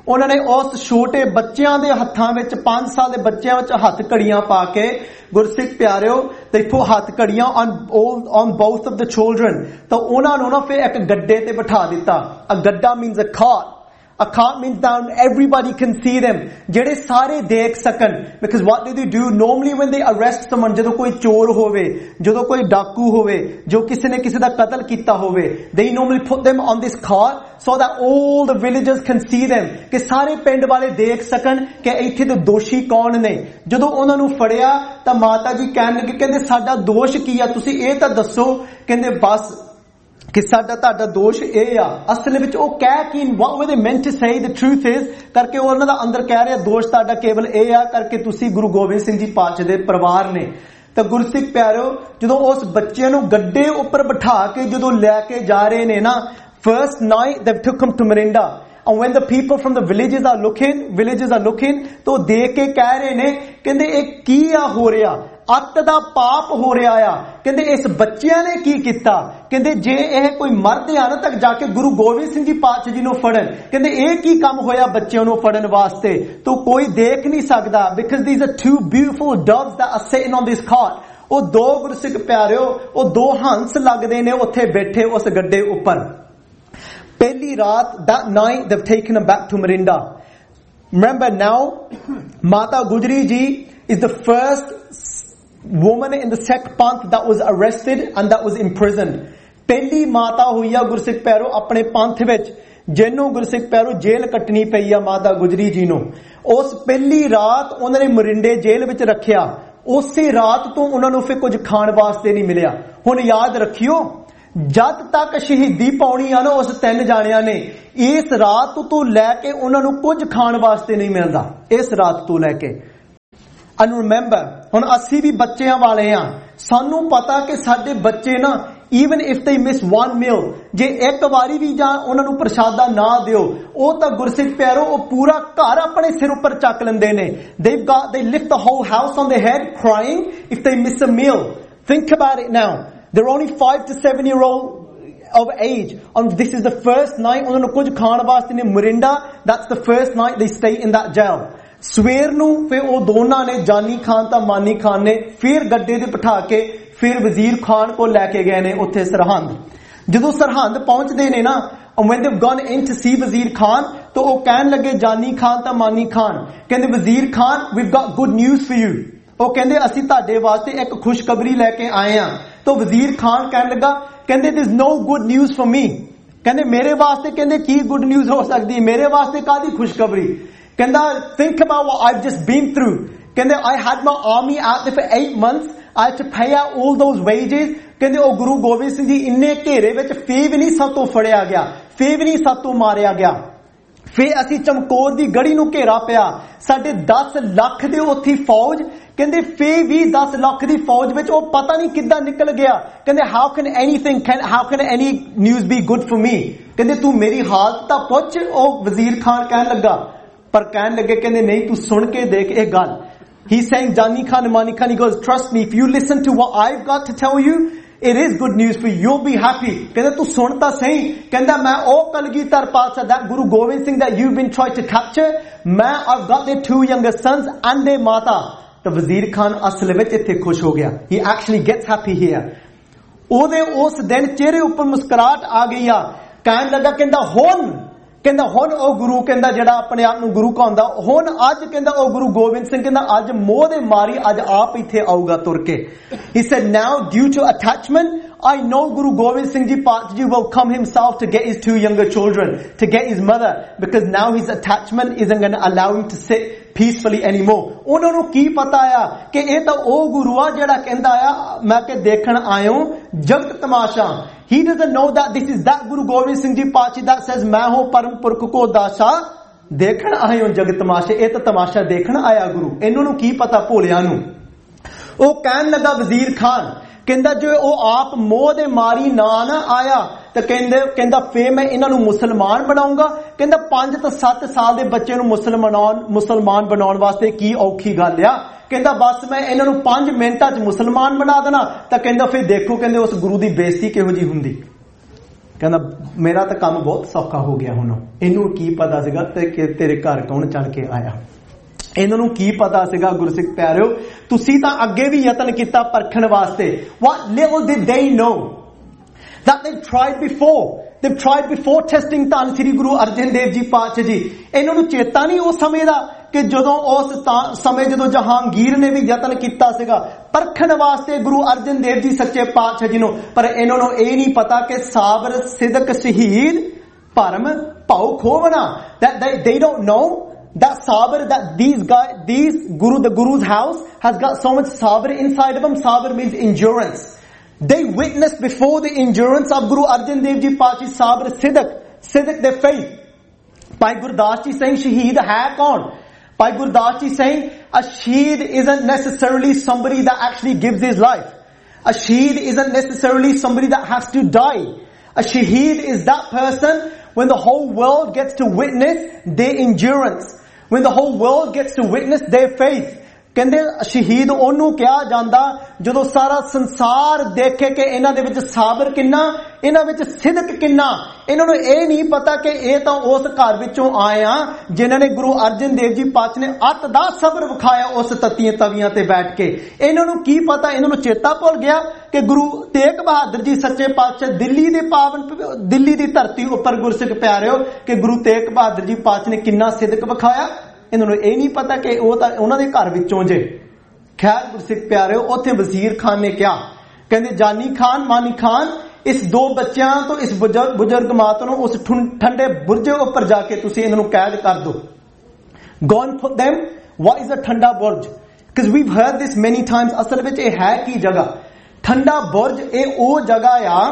ਉਹਨਾਂ ਨੇ ਉਸ ਛੋਟੇ ਬੱਚਿਆਂ ਦੇ ਹੱਥਾਂ ਵਿੱਚ, ਪੰਜ ਸਾਲ ਦੇ ਬੱਚਿਆਂ ਵਿੱਚ ਹੱਥ ਘੜੀਆਂ ਪਾ ਕੇ, ਗੁਰਸਿੱਖ ਪਿਆਰਿਓ, ਦੇਖੋ ਹੱਥ ਘੜੀਆਂ on all on both of the children, ਤਾਂ ਉਹਨਾਂ ਨੂੰ ਨਾ ਫਿਰ ਇੱਕ ਗੱਡੇ ਤੇ ਬਿਠਾ ਦਿੱਤਾ. A ਗੱਡਾ means a cart. A cart means down everybody can see them, ਜਿਹੜੇ ਸਾਰੇ ਦੇਖ ਸਕਣ. Because what do they do normally when they arrest someone? ਜਦੋਂ ਕੋਈ ਚੋਰ ਹੋਵੇ, ਜਦੋਂ ਕੋਈ ਡਾਕੂ ਹੋਵੇ, ਜੋ ਕਿਸੇ ਨੇ ਕਿਸੇ ਦਾ ਕਤਲ ਕੀਤਾ ਹੋਵੇ, they normally put them on this cart so that all the villagers can see them, ਕਿ ਸਾਰੇ ਪਿੰਡ ਵਾਲੇ ਦੇਖ ਸਕਣ ਕਿ ਇੱਥੇ ਦੇ ਦੋਸ਼ੀ ਕੌਣ ਨੇ. ਜਦੋਂ ਉਹਨਾਂ ਨੂੰ ਫੜਿਆ ਤਾਂ ਮਾਤਾ ਜੀ ਕਹਿਣ ਲੱਗੇ, ਕਹਿੰਦੇ ਸਾਡਾ ਦੋਸ਼ ਕੀ ਆ, ਤੁਸੀਂ ਇਹ ਤਾਂ ਦੱਸੋ. ਕਹਿੰਦੇ ਬਸ ਕਿ ਸਾਡਾ ਤੁਹਾਡਾ ਦੋਸ਼ ਇਹ ਆ. ਅਸਲ ਵਿੱਚ ਉਹ ਕਹਿ ਕਿ what were they meant to say, the truth is ਕਰਕੇ ਉਹਨਾਂ ਦਾ ਅੰਦਰ ਕਹਿ ਰਿਹਾ ਦੋਸ਼ ਤੁਹਾਡਾ ਕੇਵਲ ਇਹ ਆ ਕਰਕੇ ਤੁਸੀਂ ਗੁਰੂ ਗੋਬਿੰਦ ਸਿੰਘ ਜੀ ਪਾਤਸ਼ਾਹ ਦੇ ਪਰਿਵਾਰ ਨੇ. ਤਾਂ ਗੁਰਸਿੱਖ ਪਿਆਰਿਓ, ਜਦੋਂ ਉਸ ਬੱਚੇ ਨੂੰ ਗੱਡੇ ਉੱਪਰ ਬਿਠਾ ਕੇ ਜਦੋਂ ਲੈ ਕੇ ਜਾ ਰਹੇ ਨੇ ਨਾ, first night they took him to Marinda, and when the people from the villages are looking villages are looking ਤਾਂ ਦੇਖ ਕੇ ਕਹਿ ਰਹੇ ਨੇ, ਕਹਿੰਦੇ ਇਹ ਕੀ ਆ ਹੋ ਰਿਹਾ, ਅੱਤ ਦਾ ਪਾਪ ਹੋ ਰਿਹਾ ਆ. ਕਹਿੰਦੇ ਇਸ ਬੱਚਿਆਂ ਨੇ ਕੀ ਕੀਤਾ. ਕਹਿੰਦੇ ਜੇ ਇਹ ਕੋਈ ਮਰਦ ਆ ਨਾ ਤਾਂ ਜਾ ਕੇ ਗੁਰੂ ਗੋਬਿੰਦ ਸਿੰਘ ਜੀ ਪਾਤਸ਼ਾਹ ਜੀ ਨੂੰ ਫੜਨ. ਕਹਿੰਦੇ ਇਹ ਕੀ ਕੰਮ ਹੋਇਆ ਬੱਚਿਆਂ ਨੂੰ ਫੜਨ ਵਾਸਤੇ, ਤਾਂ ਕੋਈ ਦੇਖ ਨਹੀਂ ਸਕਦਾ. because these are two beautiful doves that are sitting on this cart. ਉਹ ਦੋ ਗੁਰਸਿੱਖ ਪਿਆਰਿਓ, ਉਹ ਦੋ ਹੰਸ ਲੱਗਦੇ ਨੇ ਉੱਥੇ ਬੈਠੇ ਉਸ ਗੱਡੇ ਉੱਪਰ. ਪਹਿਲੀ ਰਾਤ, that night they've taken him back to Marinda. Remember now, Mata Gujari ji is the first woman in the Sikh Panth that was arrested and that was imprisoned. ਪਹਿਲੀ ਮਾਤਾ ਹੋਈ ਆ ਗੁਰਸਿੱਖ ਪਿਆਰੋ ਆਪਣੇ ਪੰਥ ਵਿੱਚ ਜਿਹਨੂੰ ਗੁਰਸਿੱਖ ਪਿਆਰੋ ਜੇਲ੍ਹ ਕੱਟਣੀ ਪਈ ਆ ਮਾਤਾ ਗੁਜਰੀ ਜੀ ਨੂੰ. ਉਸ ਪਹਿਲੀ ਰਾਤ ਉਹਨਾਂ ਨੇ ਮਰਿੰਡੇ ਜੇਲ੍ਹ ਵਿੱਚ ਰੱਖਿਆ. ਉਸੇ ਰਾਤ ਤੋਂ ਉਹਨਾਂ ਨੂੰ ਫਿਰ ਕੁਝ ਖਾਣ ਵਾਸਤੇ ਨਹੀਂ ਮਿਲਿਆ. ਹੁਣ ਯਾਦ ਰੱਖਿਓ, ਜਦ ਤੱਕ ਸ਼ਹੀਦੀ ਪਾਉਣੀ ਆ ਨਾ ਉਸ ਤਿੰਨ ਜਾਣਿਆਂ ਨੇ, ਇਸ ਰਾਤ ਤੋਂ ਲੈ ਕੇ ਉਹਨਾਂ ਨੂੰ ਕੁਝ ਖਾਣ ਵਾਸਤੇ ਨਹੀਂ ਮਿਲਦਾ. ਇਸ ਰਾਤ ਤੋਂ ਲੈ ਕੇ. And remember, ਹੁਣ ਅਸੀਂ ਵੀ ਬੱਚਿਆਂ ਵਾਲੇ ਆ. ਸਾਨੂੰ ਪਤਾ ਕਿ ਸਾਡੇ ਬੱਚੇ ਨਾ, even if they miss one meal, ਜੇ ਇੱਕ ਵਾਰੀ ਵੀ ਜਾਂ ਉਹਨਾਂ ਨੂੰ ਪ੍ਰਸ਼ਾਦਾ ਨਾ ਦਿਓ, ਉਹ ਤਾਂ ਗੁਰਸਿੱਖ ਪਿਆਰੋ ਉਹ ਪੂਰਾ ਘਰ ਆਪਣੇ ਸਿਰ ਉੱਪਰ ਚੱਕ ਲੈਂਦੇ ਨੇ. They've got, they lift the whole house on their head crying if they miss a meal. Think about it now. They're only five to seven year old of age, and this is the first night ਉਹਨਾਂ ਨੂੰ ਕੁਝ ਖਾਣ ਵਾਸਤੇ ਨੇ. Marinda, that's the first night they stay in that jail. ਸਵੇਰ ਨੂੰ ਫਿਰ ਉਹ ਦੋਨਾਂ ਨੇ, ਜਾਨੀ ਖਾਨ ਤਾਂ ਮਾਨੀ ਖਾਨ ਨੇ, ਫਿਰ ਗੱਡੇ ਤੇ ਬਿਠਾ ਕੇ ਫਿਰ ਵਜ਼ੀਰ ਖਾਨ ਕੋਲ ਲੈ ਕੇ ਗਏ ਨੇ ਉੱਥੇ ਸਰਹੰਦ. ਜਦੋਂ ਸਰਹੰਦ ਪਹੁੰਚਦੇ ਨੇ ਨਾ, when they've gone in to see Wazir Khan, ਤਾਂ ਉਹ ਕਹਿਣ ਲੱਗੇ ਜਾਨੀ ਖਾਨ ਤਾਂ ਮਾਨੀ ਖਾਨ, ਕਹਿੰਦੇ Wazir Khan, we've got good news for you. ਉਹ ਕਹਿੰਦੇ ਅਸੀਂ ਤੁਹਾਡੇ ਵਾਸਤੇ ਇੱਕ ਖੁਸ਼ਖਬਰੀ ਲੈ ਕੇ ਆਏ ਆ. ਤਾਂ ਵਜ਼ੀਰ ਖਾਨ ਕਹਿਣ ਲੱਗਾ, ਕਹਿੰਦੇ there's no good news for me. ਕਹਿੰਦੇ ਮੇਰੇ ਵਾਸਤੇ, ਕਹਿੰਦੇ ਕੀ ਗੁੱਡ ਨਿਊਜ਼ ਹੋ ਸਕਦੀ ਹੈ, ਮੇਰੇ ਵਾਸਤੇ ਕਾਹਦੀ ਖੁਸ਼ਖਬਰੀ. ਕਹਿੰਦਾ think about what I've just been through. ਕਹਿੰਦੇ I had my army out there for eight months. I had to pay out all those wages. ਕਹਿੰਦੇ ਉਹ ਗੁਰੂ ਗੋਬਿੰਦ ਸਿੰਘ ਜੀ ਇੰਨੇ ਘੇਰੇ ਵਿੱਚ ਫੇਰ ਵੀ ਨਹੀਂ ਸਾਤੋਂ ਫੜਿਆ ਗਿਆ, ਫੇਰ ਵੀ ਨਹੀਂ ਸਾਤੋਂ ਮਾਰਿਆ ਗਿਆ. ਫੇਰ ਅਸੀਂ ਚਮਕੌਰ ਦੀ ਗੜੀ ਨੂੰ ਘੇਰਾ ਪਿਆ, ਸਾਡੇ ਦਸ ਲੱਖ ਦੇ ਉੱਥੇ ਫੌਜ. ਕਹਿੰਦੇ ਫੇਰ ਵੀ ਦਸ ਲੱਖ ਦੀ ਫੌਜ ਵਿੱਚ ਉਹ ਪਤਾ ਨਹੀਂ ਕਿੱਦਾਂ ਨਿਕਲ ਗਿਆ. ਕਹਿੰਦੇ how can anything can how can any news be good for me. ਕਹਿੰਦੇ ਤੂੰ ਮੇਰੀ ਹਾਲਤ ਤਾਂ ਪੁੱਛ. ਉਹ ਵਜ਼ੀਰ ਖਾਨ ਕਹਿਣ ਲੱਗਾ, ਪਰ ਕਹਿਣ ਲੱਗੇ, ਕਹਿੰਦੇ ਨਹੀਂ ਤੂੰ ਸੁਣ ਕੇ ਦੇਖ ਇਹ ਗੱਲ. He's saying Jani Khan and Mani Khan, he goes, trust me, if you listen to what I've got to tell you, it is good news for you, you'll be happy. ਕਹਿੰਦਾ ਤੂੰ ਸੁਣ ਤਾਂ ਸਹੀ. ਕਹਿੰਦਾ ਮੈਂ ਉਹ ਕਲਗੀਧਰ ਪਾਤਸ਼ਾਹ ਦਾ Guru Gobind Singh that you've been trying to capture, ਮੈਂ I've got their two younger sons and their ਮਾਤਾ. ਤਾਂ ਵਜ਼ੀਰ ਖਾਨ ਅਸਲ ਵਿੱਚ ਇੱਥੇ ਖੁਸ਼ ਹੋ ਗਿਆ. He actually gets happy here. ਉਹਦੇ ਉਸ ਦਿਨ ਚਿਹਰੇ ਉੱਪਰ ਮੁਸਕਰਾਹਟ ਆ ਗਈ ਆ. ਕਹਿਣ ਲੱਗਾ, ਕਹਿੰਦਾ ਹੁਣ ਕਹਿੰਦਾ ਹੁਣ ਉਹ ਗੁਰੂ, ਕਹਿੰਦਾ ਜਿਹੜਾ ਆਪਣੇ ਆਪ ਨੂੰ ਗੁਰੂ ਕਹਾਉਂਦਾ, ਹੁਣ ਅੱਜ ਕਹਿੰਦਾ ਉਹ ਗੁਰੂ ਗੋਬਿੰਦ ਸਿੰਘ, ਕਹਿੰਦਾ ਅੱਜ ਮੋਹ ਦੇ ਮਾਰੀ ਅੱਜ ਆਪ ਇੱਥੇ ਆਊਗਾ ਤੁਰ ਕੇ. He said now due to attachment I know Guru Gobind Singh Ji Paat Ji will come himself to get his two younger children, to get his mother, because now his attachment isn't going to allow him to sit peacefully anymore. ਉਹਨਾਂ ਨੂੰ ਕੀ ਪਤਾ ਆ ਕਿ ਇਹ ਤਾਂ ਉਹ ਗੁਰੂ ਆ ਜਿਹੜਾ ਕਹਿੰਦਾ ਆ ਮੈਂ ਕਿ ਦੇਖਣ ਆਇਓ ਜਗਤ ਤਮਾਸ਼ਾ. He doesn't know that this is that Guru Gobind Singh Ji Paat Ji that says ਮੈਂ ਹੋ ਪਰਮ ਪੁਰਖ ਕੋ ਦਾਸਾ, ਦੇਖਣ ਆਇਓ ਜਗਤ ਤਮਾਸ਼ੇ. ਇਹ ਤਾਂ ਤਮਾਸ਼ਾ ਦੇਖਣ ਆਇਆ ਗੁਰੂ. ਇਹਨਾਂ ਨੂੰ ਕੀ ਪਤਾ ਭੋਲਿਆਂ ਨੂੰ. ਉਹ ਕਹਿਣ ਲੱਗਾ ਵਜ਼ੀਰ ਖਾਨ, ਕਹਿੰਦਾ ਜੋ ਉਹ ਆਪ ਮੋਹ ਦੇ ਮਾਰੀ ਨਾ ਨਾ ਆਇਆ ਤਾਂ ਕਹਿੰਦੇ ਕਹਿੰਦਾ ਫੇਰ ਮੈਂ ਇਹਨਾਂ ਨੂੰ ਮੁਸਲਮਾਨ ਬਣਾਉਂਗਾ. ਕਹਿੰਦਾ ਪੰਜ ਤੋਂ ਸੱਤ ਸਾਲ ਦੇ ਬੱਚੇ ਨੂੰ ਮੁਸਲਮਾਨ ਮੁਸਲਮਾਨ ਬਣਾਉਣ ਵਾਸਤੇ ਕੀ ਔਖੀ ਗੱਲ ਆ. ਕਹਿੰਦਾ ਬਸ ਮੈਂ ਇਹਨਾਂ ਨੂੰ ਪੰਜ ਮਿੰਟਾਂ 'ਚ ਮੁਸਲਮਾਨ ਬਣਾ ਦੇਣਾ. ਤਾਂ ਕਹਿੰਦਾ ਫਿਰ ਦੇਖੋ, ਕਹਿੰਦੇ ਉਸ ਗੁਰੂ ਦੀ ਬੇਇੱਜ਼ਤੀ ਕਿਹੋ ਜਿਹੀ ਹੁੰਦੀ. ਕਹਿੰਦਾ ਮੇਰਾ ਤਾਂ ਕੰਮ ਬਹੁਤ ਸੌਖਾ ਹੋ ਗਿਆ ਹੁਣ। ਇਹਨੂੰ ਕੀ ਪਤਾ ਸੀਗਾ ਤੇ ਕਿ ਤੇਰੇ ਘਰ ਕੌਣ ਚੱਲ ਕੇ ਆਇਆ। ਇਹਨਾਂ ਨੂੰ ਕੀ ਪਤਾ ਸੀਗਾ ਗੁਰਸਿੱਖ ਪਿਆਰਿਓ, ਤੁਸੀਂ ਤਾਂ ਅੱਗੇ ਵੀ ਯਤਨ ਕੀਤਾ ਪਰਖਣ ਵਾਸਤੇ। What little did they know that they've tried before, they've tried before testing ਧੰਨ ਸ੍ਰੀ ਗੁਰੂ ਅਰਜਨ ਦੇਵ ਜੀ ਪਾਤਸ਼ਾਹ ਜੀ। ਇਹਨਾਂ ਨੂੰ ਚੇਤਾ ਨਹੀਂ ਉਸ ਸਮੇਂ ਦਾ ਕਿ ਜਦੋਂ ਉਸ ਸਮੇਂ ਜਦੋਂ ਜਹਾਂਗੀਰ ਨੇ ਵੀ ਯਤਨ ਕੀਤਾ ਸੀਗਾ ਪਰਖਣ ਵਾਸਤੇ ਗੁਰੂ ਅਰਜਨ ਦੇਵ ਜੀ ਸੱਚੇ ਪਾਤਸ਼ਾਹ ਜੀ ਨੂੰ, ਪਰ ਇਹਨਾਂ ਨੂੰ ਇਹ ਨਹੀਂ ਪਤਾ ਕਿ ਸਾਬਰ ਸਿਦਕ ਸ਼ਹੀਦ ਭਰਮ ਭਾਉ ਖੋਵਣਾ। that they, they don't know that sabr, that these guys, these guru, the guru's house has got so much sabr inside of them. Sabr means endurance. They witnessed before the endurance of Guru Arjan Dev Ji Pachi sabr sidak, sidak their faith. Bhai Gurdas Ji saying shaheed hai kaun? Bhai Gurdas Ji saying a shaheed isn't necessarily somebody that actually gives his life. A shaheed isn't necessarily somebody that has to die. A shaheed is that person when the whole world gets to witness their endurance, when the whole world gets to witness their faith. ਕਹਿੰਦੇ ਸ਼ਹੀਦ ਉਹਨੂੰ ਕਿਹਾ ਜਾਂਦਾ ਜਦੋਂ ਸਾਰਾ ਸੰਸਾਰ ਦੇਖੇ ਕਿ ਇਹਨਾਂ ਦੇ ਵਿੱਚ ਸਾਬਰ ਕਿੰਨਾ, ਇਹਨਾਂ ਵਿੱਚ ਸਿਦਕ ਕਿੰਨਾ। ਇਹਨਾਂ ਨੂੰ ਇਹ ਨਹੀਂ ਪਤਾ ਕਿ ਇਹ ਤਾਂ ਉਸ ਘਰ ਵਿੱਚੋਂ ਆਏ ਆ ਜਿਨ੍ਹਾਂ ਨੇ ਗੁਰੂ ਅਰਜਨ ਦੇਵ ਜੀ ਪਾਤਸ਼ਾਹ ਨੇ ਅੱਤ ਦਾ ਸਬਰ ਵਿਖਾਇਆ ਉਸ ਤਤੀਆਂ ਤਵੀਆਂ ਤੇ ਬੈਠ ਕੇ। ਇਹਨਾਂ ਨੂੰ ਕੀ ਪਤਾ, ਇਹਨਾਂ ਨੂੰ ਚੇਤਾ ਭੁੱਲ ਗਿਆ ਕਿ ਗੁਰੂ ਤੇਗ ਬਹਾਦਰ ਜੀ ਸੱਚੇ ਪਾਤਸ਼ਾਹ ਦਿੱਲੀ ਦੇ ਪਾਵਨ ਦਿੱਲੀ ਦੀ ਧਰਤੀ ਉੱਪਰ ਗੁਰਸਿੱਖ ਪਿਆਰਿਓ ਕਿ ਗੁਰੂ ਤੇਗ ਬਹਾਦਰ ਜੀ ਪਾਤਸ਼ਾਹ ਨੇ ਕਿੰਨਾ ਸਿਦਕ ਵਿਖਾਇਆ। ਇਹਨਾਂ ਨੂੰ ਇਹ ਨਹੀਂ ਪਤਾ ਕਿ ਉਹ ਤਾਂ ਉਹਨਾਂ ਦੇ ਘਰ ਵਿੱਚੋਂ ਜੇ। ਖੈਰ ਗੁਰਸਿੱਖ ਪਿਆਰਿਓ ਉੱਥੇ ਵਜ਼ੀਰ ਖਾਨ ਨੇ ਕਿਹਾ, ਕਹਿੰਦੇ ਜਾਨੀ ਖਾਨ ਮਾਨੀ ਖਾਨ ਇਸ ਦੋ ਬੱਚਿਆਂ ਤੋਂ ਇਸ ਬਜ਼ੁਰਗ ਮਾਤਾ ਨੂੰ ਉਸ ਠੰਡੇ ਬੁਰਜੇ ਉੱਪਰ ਜਾ ਕੇ ਤੁਸੀਂ ਇਹਨਾਂ ਨੂੰ ਕੈਦ ਕਰ ਦਿਓ। Go and put them, what is a ਠੰਡਾ ਬੁਰਜ? Because we've heard this many times. ਅਸਲ ਵਿੱਚ ਇਹ ਹੈ ਕੀ ਜਗ੍ਹਾ? ਠੰਡਾ ਬੁਰਜ ਇਹ ਉਹ ਜਗ੍ਹਾ ਆ,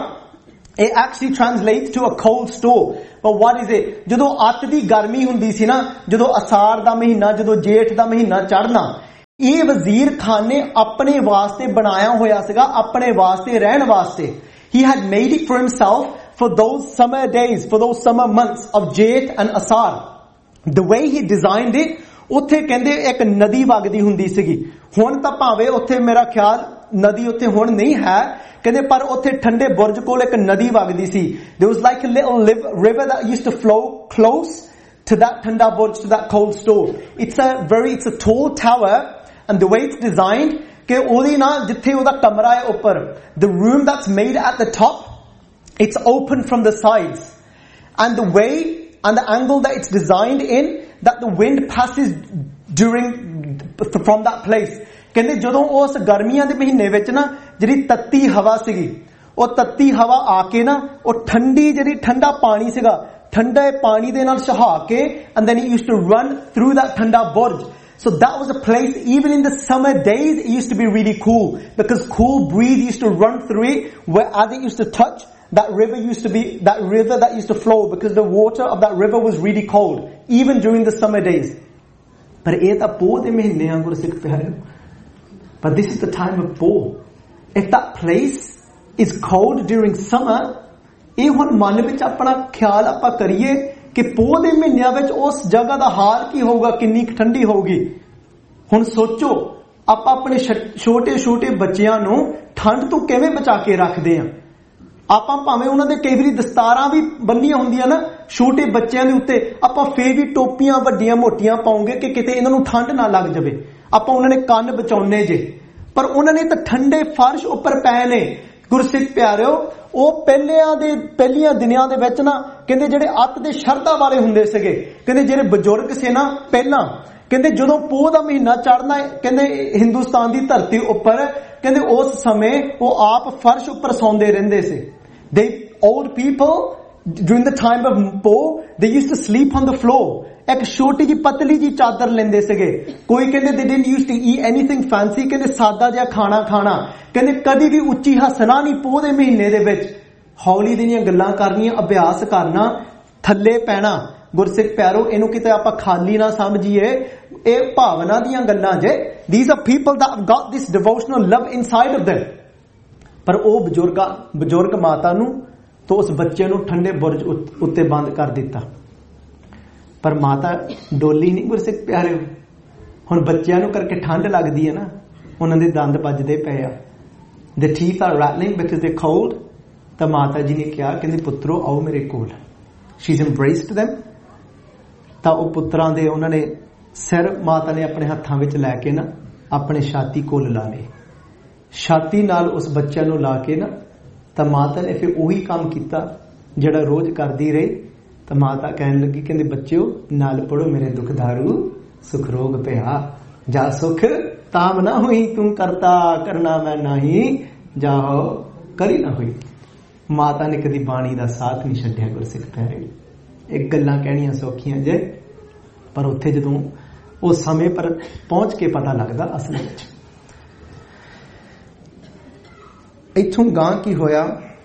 it actually translates to a cold store. But what is it? ਜਦੋਂ ਅੱਤ ਦੀ ਗਰਮੀ ਹੁੰਦੀ ਸੀ ਨਾ, ਜਦੋਂ ਅਸਾਰ ਦਾ ਮਹੀਨਾ, ਜਦੋਂ ਜੇਠ ਦਾ ਮਹੀਨਾ ਚੜ੍ਹਨਾ, ਇਹ ਵਜ਼ੀਰ ਖਾਨ ਨੇ ਆਪਣੇ ਵਾਸਤੇ ਬਣਾਇਆ ਹੋਇਆ ਸੀਗਾ, ਆਪਣੇ ਵਾਸਤੇ ਰਹਿਣ ਵਾਸਤੇ। He had made it for himself for those summer days, for those summer months of Jeth and Asar. The way he designed it, ਉੱਥੇ ਕਹਿੰਦੇ ਇੱਕ ਨਦੀ ਵਗਦੀ ਹੁੰਦੀ ਸੀਗੀ। ਹੁਣ ਤਾਂ ਭਾਵੇਂ ਉੱਥੇ ਮੇਰਾ ਖਿਆਲ ਨਦੀ ਉੱਥੇ ਹੁਣ ਨਹੀਂ ਹੈ, ਕਹਿੰਦੇ ਪਰ ਉੱਥੇ ਠੰਡੇ ਬੁਰਜ ਕੋਲ ਇੱਕ ਨਦੀ ਵਗਦੀ ਸੀ। There was like a little river that used to flow close to that ਠੰਡਾ ਬੁਰਜ, to that cold store. It's a very, it's a tall tower, and the way it's designed ਕਿ ਉਹਦੀ ਨਾ ਜਿੱਥੇ ਉਹਦਾ ਕਮਰਾ ਹੈ ਉੱਪਰ, the room that's made at the top, it's open from the sides, and the way and the angle that it's designed in, that the wind passes during from that place. ਕਹਿੰਦੇ ਜਦੋਂ ਉਸ ਗਰਮੀਆਂ ਦੇ ਮਹੀਨੇ ਵਿੱਚ ਨਾ ਜਿਹੜੀ ਤੱਤੀ ਹਵਾ ਸੀਗੀ, ਉਹ ਤੱਤੀ ਹਵਾ ਆ ਕੇ ਨਾ ਉਹ ਠੰਡੀ ਜਿਹੜੀ ਠੰਡਾ ਪਾਣੀ ਸੀਗਾ, ਠੰਡੇ ਪਾਣੀ ਦੇ ਨਾਲ ਛਹਾ ਕੇ, and then it used to run through that ਠੰਡਾ ਬੁਰਜ. So that was a place, even in the summer days, it used to be really cool, because cool breeze used to run through it, where as it used to touch, that river used to be, that river that used to flow, because the water of that river was really cold, even during the summer days. ਪਰ ਇਹ ਤਾਂ ਪੋਹ ਦੇ ਮਹੀਨੇ ਆ ਗੁਰਸਿੱਖ ਪਿਆਰਿਓ। But this is the time of Poh. If that place is cold during summer, ਇਹ ਹੁਣ ਮਨ ਵਿੱਚ ਆਪਣਾ ਖਿਆਲ ਆਪਾਂ ਕਰੀਏ ਕਿ ਪੋਹ ਦੇ ਮਹੀਨਿਆਂ ਵਿੱਚ ਉਸ ਜਗ੍ਹਾ ਦਾ ਹਾਲ ਕੀ ਹੋਊਗਾ, ਕਿੰਨੀ ਠੰਡੀ ਹੋਊਗੀ। ਹੁਣ ਸੋਚੋ ਆਪਾਂ ਆਪਣੇ ਛੋਟੇ ਛੋਟੇ ਬੱਚਿਆਂ ਨੂੰ ਠੰਡ ਤੋਂ ਕਿਵੇਂ ਬਚਾ ਕੇ ਰੱਖਦੇ ਆ। ਆਪਾਂ ਭਾਵੇਂ ਉਹਨਾਂ ਦੇ ਕਈ ਵਾਰੀ ਦਸਤਾਰਾਂ ਵੀ ਬੰਨੀਆਂ ਹੁੰਦੀਆਂ ਨਾ ਛੋਟੇ ਬੱਚਿਆਂ ਦੇ ਉੱਤੇ, ਆਪਾਂ ਫੇਰ ਵੀ ਟੋਪੀਆਂ ਵੱਡੀਆਂ ਮੋਟੀਆਂ ਪਾਉਂਗੇ ਕਿ ਕਿਤੇ ਇਹਨਾਂ ਨੂੰ ਠੰਡ ਨਾ ਲੱਗ ਜਾਵੇ। ਆਪਾਂ ਉਹਨਾਂ ਨੇ ਕੰਨ ਬਚਾਉਣੇ ਜੇ, ਪਰ ਉਹਨਾਂ ਨੇ ਤਾਂ ਠੰਡੇ ਫਰਸ਼ ਉੱਪਰ ਪਏ ਨੇ। ਗੁਰਸਿੱਖ ਪਿਆਰਿਓ ਉਹ ਪਹਿਲਿਆਂ ਦੇ ਪਹਿਲੀਆਂ ਦਿਨਾਂ ਦੇ ਵਿੱਚ ਨਾ ਕਹਿੰਦੇ ਜਿਹੜੇ ਅੱਤ ਦੇ ਸ਼ਰਧਾ ਵਾਲੇ ਹੁੰਦੇ ਸੀਗੇ, ਕਹਿੰਦੇ ਜਿਹੜੇ ਬਜ਼ੁਰਗ ਸੀ ਨਾ ਪਹਿਲਾਂ, ਕਹਿੰਦੇ ਜਦੋਂ ਪੋਹ ਦਾ ਮਹੀਨਾ ਚੜ੍ਹਨਾ ਕਹਿੰਦੇ ਹਿੰਦੁਸਤਾਨ ਦੀ ਧਰਤੀ ਉੱਪਰ, ਕਹਿੰਦੇ ਉਸ ਸਮੇਂ ਉਹ ਆਪ ਫਰਸ਼ ਉੱਪਰ ਸੌਂਦੇ ਰਹਿੰਦੇ ਸੀ। They old people during the time of Poh, they used to sleep on the floor. ਇੱਕ ਛੋਟੀ ਜੀ ਪਤਲੀ ਜੀ ਚਾਦਰ ਲੈਂਦੇ ਸੀਗੇ। ਕੋਈ ਕਹਿੰਦੇ they didn't used to eat anything fancy, ਕਹਿੰਦੇ ਸਾਦਾ ਜਿਹਾ ਖਾਣਾ ਖਾਣਾ, ਕਹਿੰਦੇ ਕਦੀ ਵੀ ਉੱਚੀ ਹੱਸਣਾ ਨਹੀਂ ਪੋਹ ਦੇ ਮਹੀਨੇ ਦੇ ਵਿੱਚ, ਹੌਲੀ ਦੀਆਂ ਗੱਲਾਂ ਕਰਨੀਆਂ, ਅਭਿਆਸ ਕਰਨਾ, ਥੱਲੇ ਪੈਣਾ। ਗੁਰਸਿੱਖ ਪਿਆਰੋ ਇਹਨੂੰ ਕਿਤੇ ਆਪਾਂ ਖਾਲੀ ਨਾ ਸਮਝੀਏ, ਇਹ ਭਾਵਨਾ ਦੀਆਂ ਗੱਲਾਂ ਜੇ। These are people that have got this devotional love inside of them. ਪਰ ਉਹ ਬਜ਼ੁਰਗਾ ਬਜ਼ੁਰਗ ਮਾਤਾ ਨੂੰ ਤੋਂ ਉਸ ਬੱਚੇ ਨੂੰ ਠੰਡੇ ਬੁਰਜ ਉੱਤੇ ਬੰਦ ਕਰ ਦਿੱਤਾ। ਪਰ ਮਾਤਾ ਡੋਲੀ ਨਹੀਂ ਗੁਰਸਿੱਖ ਪਿਆਰਿਓ। ਹੁਣ ਬੱਚਿਆਂ ਨੂੰ ਕਰਕੇ ਠੰਡ ਲੱਗਦੀ ਹੈ ਨਾ, ਉਹਨਾਂ ਦੇ ਦੰਦ ਵੱਜਦੇ ਪਏ ਆ। The teeth are rattling because they're cold. ਤਾਂ ਮਾਤਾ ਜੀ ਨੇ ਕਿਹਾ, ਕਹਿੰਦੇ ਪੁੱਤਰੋ ਆਓ ਮੇਰੇ ਕੋਲ। Shri embraced them। ਤਾਂ ਉਹ ਪੁੱਤਰਾਂ ਦੇ ਉਹਨਾਂ ਨੇ ਸਿਰ ਮਾਤਾ ਨੇ ਆਪਣੇ ਹੱਥਾਂ ਵਿੱਚ ਲੈ ਕੇ ਨਾ ਆਪਣੇ ਛਾਤੀ ਕੋਲ ਲਾ ਲਏ। ਛਾਤੀ ਨਾਲ ਉਸ ਬੱਚਿਆਂ ਨੂੰ ਲਾ ਕੇ ਨਾ ਤਾਂ ਮਾਤਾ ਨੇ ਫਿਰ ਉਹੀ ਕੰਮ ਕੀਤਾ ਜਿਹੜਾ ਰੋਜ਼ ਕਰਦੀ ਰਹੀ। ਤਾਂ ਮਾਤਾ ਕਹਿਣ ਲੱਗੀ, ਕਹਿੰਦੇ ਬੱਚਿਓ ਨਾਲ ਪੜੋ ਮੇਰੇ ਦੁੱਖ ਦਾਰੂ ਸੁਖ ਰੋਗ ਪਿਆ, ਜਾ ਸੁਖ ਤਾਮ ਨਾ ਹੋਈ ਤੂੰ ਕਰਤਾ ਕਰਨਾ ਮੈਂ ਨਹੀਂ, ਜਾਓ ਕਰੀ ਨਾ ਹੋਈ। ਮਾਤਾ ਨੇ ਕਦੀ ਬਾਣੀ ਦਾ ਸਾਥ ਨਹੀਂ ਛੱਡਿਆ ਗੁਰਸਿੱਖ ਪਿਆਰੇ। ਇੱਕ ਗੱਲਾਂ ਕਹਿਣੀਆਂ ਸੌਖੀਆਂ ਜੇ, ਪਰ ਉੱਥੇ ਜਦੋਂ ਉਹ ਸਮੇਂ ਪਰ ਪਹੁੰਚ ਕੇ ਪਤਾ ਲੱਗਦਾ ਅਸਲ ਵਿੱਚ। ਇੱਥੋਂ ਗਾਂ ਕੀ ਹੋਇਆ,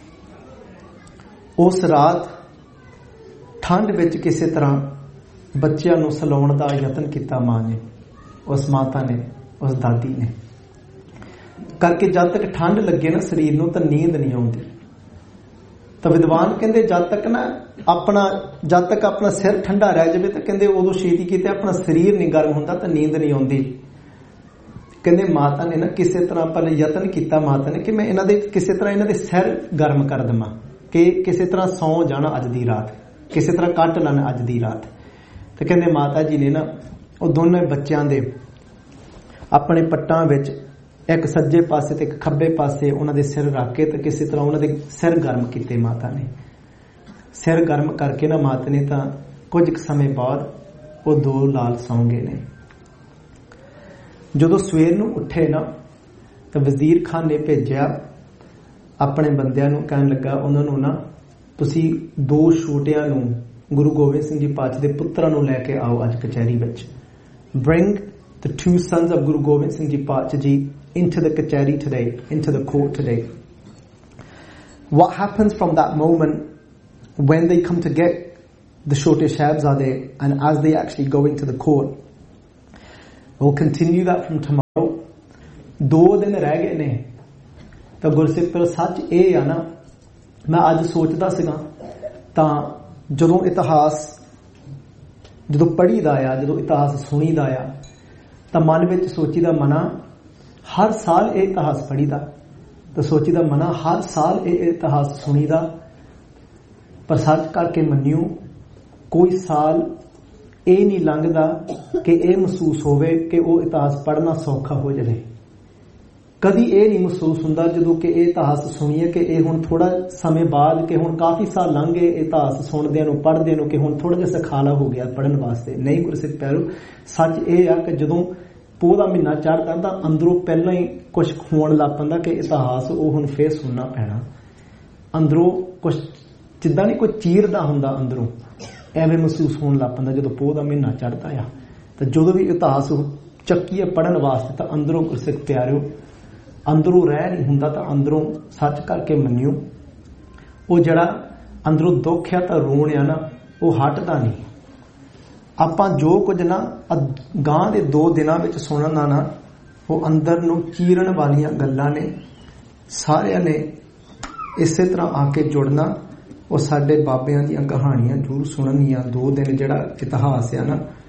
ਉਸ ਰਾਤ ਠੰਡ ਵਿੱਚ ਕਿਸੇ ਤਰ੍ਹਾਂ ਬੱਚਿਆਂ ਨੂੰ ਸਲਾਉਣ ਦਾ ਯਤਨ ਕੀਤਾ ਮਾਂ ਨੇ, ਉਸ ਮਾਤਾ ਨੇ, ਉਸ ਦਾਦੀ ਨੇ ਕਰਕੇ। ਜਦ ਤੱਕ ਠੰਡ ਲੱਗੇ ਨਾ ਸਰੀਰ ਨੂੰ ਤਾਂ ਨੀਂਦ ਨਹੀਂ ਆਉਂਦੀ। ਤਾਂ ਵਿਦਵਾਨ ਕਹਿੰਦੇ ਜਦ ਤੱਕ ਨਾ ਆਪਣਾ ਜਦ ਤੱਕ ਆਪਣਾ ਸਿਰ ਠੰਡਾ ਰਹਿ ਜਾਵੇ ਤਾਂ ਕਹਿੰਦੇ ਉਦੋਂ ਛੇਤੀ ਕਿਤੇ ਆਪਣਾ ਸਰੀਰ ਨਹੀਂ ਗਰਮ ਹੁੰਦਾ ਤਾਂ ਨੀਂਦ ਨਹੀਂ ਆਉਂਦੀ। ਕਹਿੰਦੇ ਮਾਤਾ ਨੇ ਨਾ ਕਿਸੇ ਤਰ੍ਹਾਂ ਪਹਿਲੇ ਯਤਨ ਕੀਤਾ ਮਾਤਾ ਨੇ ਕਿ ਮੈਂ ਇਹਨਾਂ ਦੇ ਕਿਸੇ ਤਰ੍ਹਾਂ ਇਹਨਾਂ ਦੇ ਸਿਰ ਗਰਮ ਕਰ ਦੇਵਾਂ, ਕਿ ਕਿਸੇ ਤਰ੍ਹਾਂ ਸੌਂ ਜਾਣਾ ਅੱਜ ਦੀ ਰਾਤ, ਕਿਸੇ ਤਰ੍ਹਾਂ ਕੱਟ ਲੈਣਾ ਅੱਜ ਦੀ ਰਾਤ। ਤੇ ਕਹਿੰਦੇ ਮਾਤਾ ਜੀ ਨੇ ਨਾ ਉਹ ਦੋਨੇ ਬੱਚਿਆਂ ਦੇ ਆਪਣੇ ਪੱਟਾਂ ਵਿੱਚ ਇੱਕ ਸੱਜੇ ਪਾਸੇ ਤੇ ਇੱਕ ਖੱਬੇ ਪਾਸੇ ਉਹਨਾਂ ਦੇ ਸਿਰ ਰੱਖ ਕੇ ਤੇ ਕਿਸੇ ਤਰ੍ਹਾਂ ਉਹਨਾਂ ਦੇ ਸਿਰ ਗਰਮ ਕੀਤੇ ਮਾਤਾ ਨੇ। ਸਿਰ ਗਰਮ ਕਰਕੇ ਨਾ ਮਾਤਾ ਨੇ ਤਾਂ ਕੁਝ ਕੁ ਸਮੇਂ ਬਾਅਦ ਉਹ ਦੋ ਲਾਲ ਸੌਂ ਗਏ ਨੇ। ਜਦੋਂ ਸਵੇਰ ਨੂੰ ਉੱਠੇ ਨਾ ਤਾਂ ਵਜ਼ੀਰ ਖਾਨ ਨੇ ਭੇਜਿਆ ਆਪਣੇ ਬੰਦਿਆਂ ਨੂੰ, ਕਹਿਣ ਲੱਗਾ ਉਹਨਾਂ ਨੂੰ ਨਾ ਤੁਸੀਂ ਦੋ ਛੋਟਿਆਂ ਨੂੰ ਗੁਰੂ ਗੋਬਿੰਦ ਸਿੰਘ ਜੀ ਪਾਤਸ਼ਾਹ ਦੇ ਪੁੱਤਰਾਂ ਨੂੰ ਲੈ ਕੇ ਆਓ ਅੱਜ ਕਚਹਿਰੀ ਵਿੱਚ। Bring the two sons of Guru Gobind Singh Ji Pacha Ji into the kachari today, into the court today. What happens from that moment when they come to get the Chote Sahibzade and as they actually go into the court? We'll continue that from tomorrow. ਦੋ ਦਿਨ ਰਹਿ ਗਏ ਨੇ। ਤਾਂ ਗੁਰਸਿੱਖ ਪਰ ਸੱਚ ਇਹ ਆ ਨਾ, ਮੈਂ ਅੱਜ ਸੋਚਦਾ ਸੀਗਾ ਤਾਂ ਜਦੋਂ ਇਤਿਹਾਸ ਜਦੋਂ ਪੜ੍ਹੀਦਾ ਆ, ਜਦੋਂ ਇਤਿਹਾਸ ਸੁਣੀਦਾ ਆ ਤਾਂ ਮਨ ਵਿੱਚ ਸੋਚੀਦਾ ਮਨਾ ਹਰ ਸਾਲ ਇਹ ਇਤਿਹਾਸ ਪੜ੍ਹੀਦਾ, ਤਾਂ ਸੋਚੀਦਾ ਮਨਾ ਹਰ ਸਾਲ ਇਹ ਇਤਿਹਾਸ ਸੁਣੀਦਾ। ਪਰ ਸੱਚ ਕਰਕੇ ਮੰਨਿਓ ਕੋਈ ਸਾਲ ਇਹ ਨਹੀਂ ਲੰਘਦਾ ਕਿ ਇਹ ਮਹਿਸੂਸ ਹੋਵੇ ਕਿ ਉਹ ਇਤਿਹਾਸ ਪੜ੍ਹਨਾ ਸੌਖਾ ਹੋ ਜਾਵੇ। ਕਦੀ ਇਹ ਨਹੀਂ ਮਹਿਸੂਸ ਹੁੰਦਾ ਜਦੋਂ ਕਿ ਇਹ ਇਤਿਹਾਸ ਸੁਣੀਏ ਕਿ ਇਹ ਹੁਣ ਥੋੜਾ ਸਮੇਂ ਬਾਅਦ, ਕਿ ਹੁਣ ਕਾਫੀ ਸਾਲ ਲੰਘ ਗਏ ਇਤਿਹਾਸ ਸੁਣਦਿਆਂ ਨੂੰ ਪੜ੍ਹਦਿਆਂ ਨੂੰ, ਕਿ ਹੁਣ ਥੋੜਾ ਜਿਹਾ ਸਖਾਲਾ ਹੋ ਗਿਆ ਪੜ੍ਹਨ ਵਾਸਤੇ। ਨਹੀਂ ਗੁਰਸਿੱਖ ਪਿਆਰੋ, ਸੱਚ ਇਹ ਆ ਕਿ ਜਦੋਂ ਪੋਹ ਦਾ ਮਹੀਨਾ ਚੜ੍ਹਦਾ ਤਾਂ ਅੰਦਰੋਂ ਪਹਿਲਾਂ ਹੀ ਕੁਝ ਹੋਣ ਲੱਗ ਪੈਂਦਾ ਕਿ ਇਤਿਹਾਸ ਉਹ ਹੁਣ ਫੇਰ ਸੁਣਨਾ ਪੈਣਾ। ਅੰਦਰੋਂ ਕੁਝ ਜਿੱਦਾਂ ਨਹੀਂ ਕੋਈ ਚੀਰਦਾ ਹੁੰਦਾ, ਅੰਦਰੋਂ ਐਵੇਂ ਮਹਿਸੂਸ ਹੋਣ ਲੱਗ ਪੈਂਦਾ ਜਦੋਂ ਪੋਹ ਦਾ ਮਹੀਨਾ ਚੜ੍ਹਦਾ ਆ। ਤਾਂ ਜਦੋਂ ਵੀ ਇਤਿਹਾਸ ਚੱਕੀਏ ਪੜ੍ਹਨ ਵਾਸਤੇ ਤਾਂ ਅੰਦਰੋਂ ਗੁਰਸਿੱਖ ਪਿਆਰਿਓ ਅੰਦਰੋਂ ਰਹਿ ਨਹੀਂ ਹੁੰਦਾ। ਤਾਂ ਅੰਦਰੋਂ ਸੱਚ ਕਰਕੇ ਮੰਨਿਓ ਉਹ ਜਿਹੜਾ ਅੰਦਰੋਂ ਦੁੱਖ ਆ ਤਾਂ ਰੋਣ ਆ ਨਾ ਉਹ ਹਟਦਾ ਨਹੀਂ। ਆਪਾਂ ਜੋ ਕੁਝ ਨਾ ਗਾਂ ਦੇ ਦੋ ਦਿਨਾਂ ਵਿੱਚ ਸੁਣਨਾ ਨਾ ਉਹ ਅੰਦਰ ਨੂੰ ਚੀਰਨ ਵਾਲੀਆਂ ਗੱਲਾਂ ਨੇ। ਸਾਰਿਆਂ ਨੇ ਇਸੇ ਤਰ੍ਹਾਂ ਆ ਕੇ ਜੁੜਨਾ, ਉਹ ਸਾਡੇ ਬਾਬਿਆਂ ਦੀਆਂ ਕਹਾਣੀਆਂ ਜ਼ਰੂਰ ਸੁਣਨੀਆਂ। ਦੋ ਦਿਨ ਜਿਹੜਾ ਇਤਿਹਾਸ ਆ ਨਾ